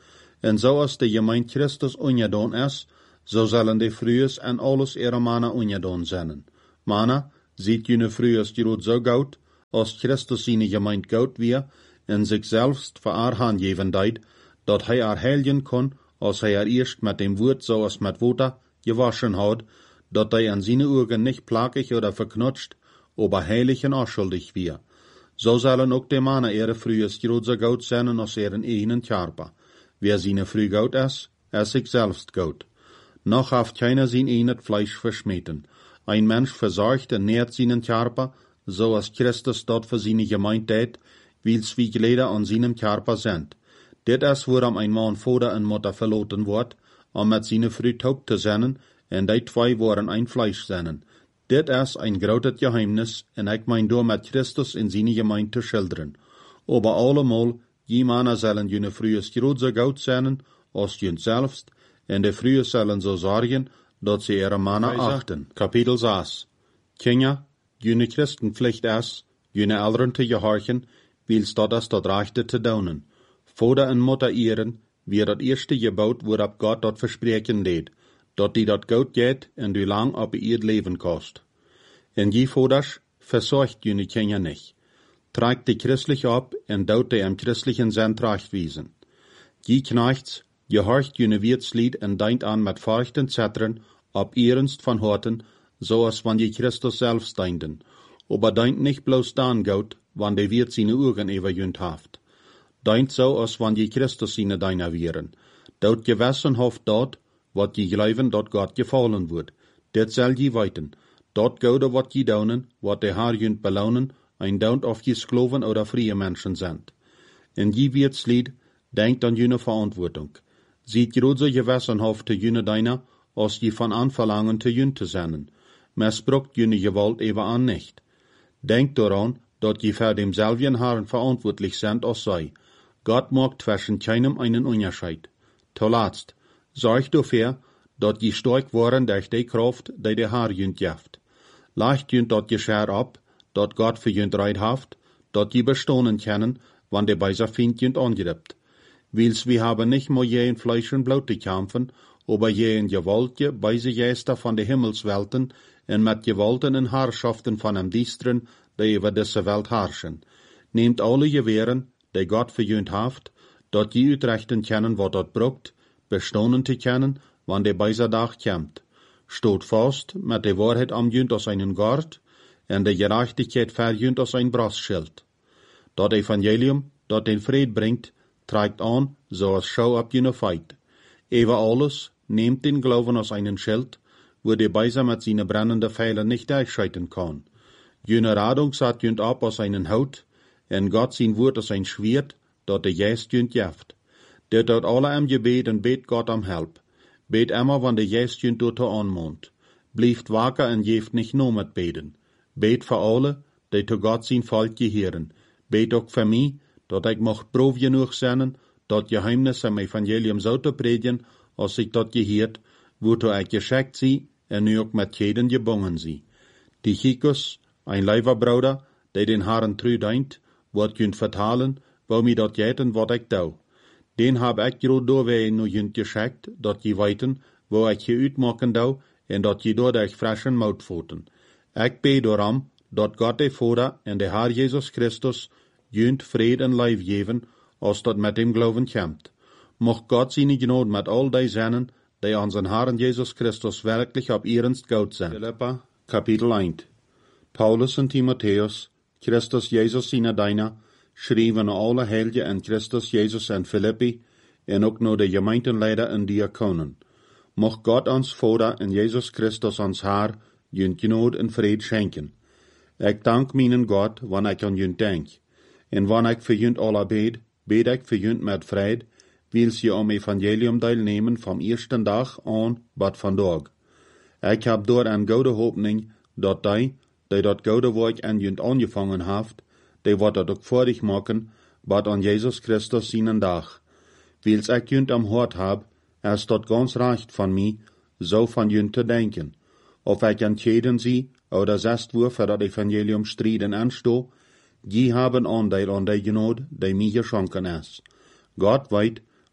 En zoals de gemeente Christus ongedaan is, zo zullen de vrouwen en alles ihre mannen ongedaan zijn. Mannen, ziet jullie vrouwen Jeroen zo goud, als Christus zijn gemeente goud weer, en zichzelf voor haar hand geven deed, dat hij haar heiligen kon, als hij haar eerst met dem woord zoals met water gewaschen had, dat hij an seine ogen nicht plagig oder verknutscht, aber heilig en onschuldig weer. Zo zullen ook de mannen ihre vrouwen Jeroen zo goud zijn als ihren eigenen Körper. Wer seine Früh gout is, is sich selbst gout. Noch haft keiner sein eigenes Fleisch verschmeten. Ein Mensch versorgt und nährt seinen Körper, so als Christus dort für seine Gemeinde tät, wils wie Glieder an seinem Körper sind. Dit is worum ein Mann Vater und Mutter verloten wird, um mit seine Früh taub zu sein, und die zwei waren ein Fleisch sein. Dit is ein großes Geheimnis, und ich mein door mit Christus in seine Gemeinde zu schildern. Aber allemal, die Männer sollen jene Frühe Jeroen so goud zijn als jene selbst, en de Frühe sollen so sorgen, dat sie ihre Männer achten. Kapitel zes. Kinder, jene Christenpflicht is, jene Eltern te gehorchen, wils dat is dat rechte te doen. Vater en Mutter ehren, wie dat eerste gebouwd waarop God dat verspreken deed, dat die dat goud geht en du lang op ihr leven kost. En die vaders versorgt jene Kinder nicht. Tragt die christlich ab en dout die im christlichen Sinn trachtwiesen. Die Knechts, gehorcht jene Wirtslied en deint an mit feuchten Zettern, ob ernst von Horten, so als wann die Christus selbst deinten, aber deint nicht bloß dann gaut, wann der Wirt seine Augen überjünt haft. Deint so, als wann die Christus seine Deiner wären. Dort gewissen hofft dort, wat die glauben, dort Gott gefallen wird. Det soll die weiten. Dort gaude wat die daunen, wat der Herr jünt belohnen, ein Daunt auf die Skloven oder freie Menschen sind. In die Wirtslied denkt an jene Verantwortung. Sieht große Gewissenhaft zu jene Deiner, als die von Anverlangen zu jün zu sein. Missbraucht jene Gewalt eben an nicht. Denkt daran, dass die für demselben Herrn verantwortlich sind als sei. Gott macht zwischen keinem einen Unterschied. Zuletzt, sorgt dafür, dass die stark waren durch die Kraft, die der Herr jünt jaft. Leicht jünt dat Geschär ab, dat Gott für jünt reit haft, dat die bestohnen können, wann der Beiser Find jünt angreift. Wils wir haben nicht mehr je in Fleisch und Blut zu kämpfen, aber je in Gewaltje, beise Geister von der Himmelswelten, und mit Gewalten und Herrschaften von dem Diestren, die über diese Welt herrschen. Nehmt alle Gewehren, die Gott verjünt haft, dat die utrechten kennen, wat dat brucht, bestohnen zu kennen, wann der Beiser Tag kommt. Stot fast, mit der Wahrheit amjünt aus einen Gord, und der Gerechtigkeit verjünt aus ein Brastschild. Dat Evangelium, dat den Fried bringt, trägt an, so als Schau ab jene Feit. Ewa alles, nehmt den Glauben aus einen Schild, wo der Beiser mit seinen brennenden Pfeilen nicht durchscheiten kann. Jene Radung satt jünt ab aus einen Haut, en Gott sein Wort aus ein Schwert, dat der Geist jünt jaft. Der dort alle am Gebet und bet Gott am Help. Bet immer, wann der Geist jünt dort anmond. Blieft wacker en jeft nicht nur mit beten. Bet für alle, die zu Gott sein Volk gehören. Bet auch für mich, dat ich mocht prof genug sein, dat Geheimnis am Evangelium so zu predigen, als ich dat gehört, wozu ich geschickt sie, en nu auch mit jeden gebungen sie. Tychicus, ein Leiberbruder, der den Herrn treu deint, wird jünt vertalen, wo mi dat jäten, wat ich dau. Den hab ich grad doorwee nu jünt geschickt, dat je weiten, wo ich je uitmaken dau, en dat je door durch frischen Mautpfoten. Ich bete darum, dat Gott der Vater en der Herr Jesus Christus jünt Fried en Leib geben, als dat mit dem Glauben kommt. Mocht Gott seine Gnade mit all die seinen, die an den Herrn Jesus Christus wirklich ab ernst Gott sind. Philippa, Kapitel eins. Paulus und Timotheus, Christus Jesus seine Deiner, schrieben alle Heiligen en Christus Jesus en Philippi, en ook nur de Gemeindenleider en Diakonen. Mocht Gott ons Vater en Jesus Christus ons Herr, jünt Gnade en Fried schenken. Ich dank meinen Gott, wann ich an jünt denk. En wann ich für jünt alle bed, bed ich für jünt mit Fried, wils je am Evangelium teilnehmen vom ersten Tag an, bat vandaag. Ich hab dort een gode Hoffnung, dat die, die dat gode werk an jünt angefangen haft, die wat dat ook vordig maken, bat an Jesus Christus seinen Tag. Wils ich jünt am Hort hab, ist dat ganz recht von mi, so von jünt te denken. Of ich entscheiden sie, oder zest wo für dat Evangelium striden ansto, die haben Anteil an der Gnade, die mir geschenken ist. Gott weet,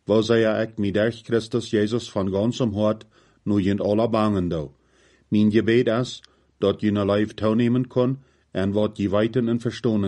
wo sei ja ek mi durch Christus Jesus von ganzem Hart nu jent aller bangen do. Mein Gebet is, dat je na live teilnehmen kon en wat je weiten en verstonen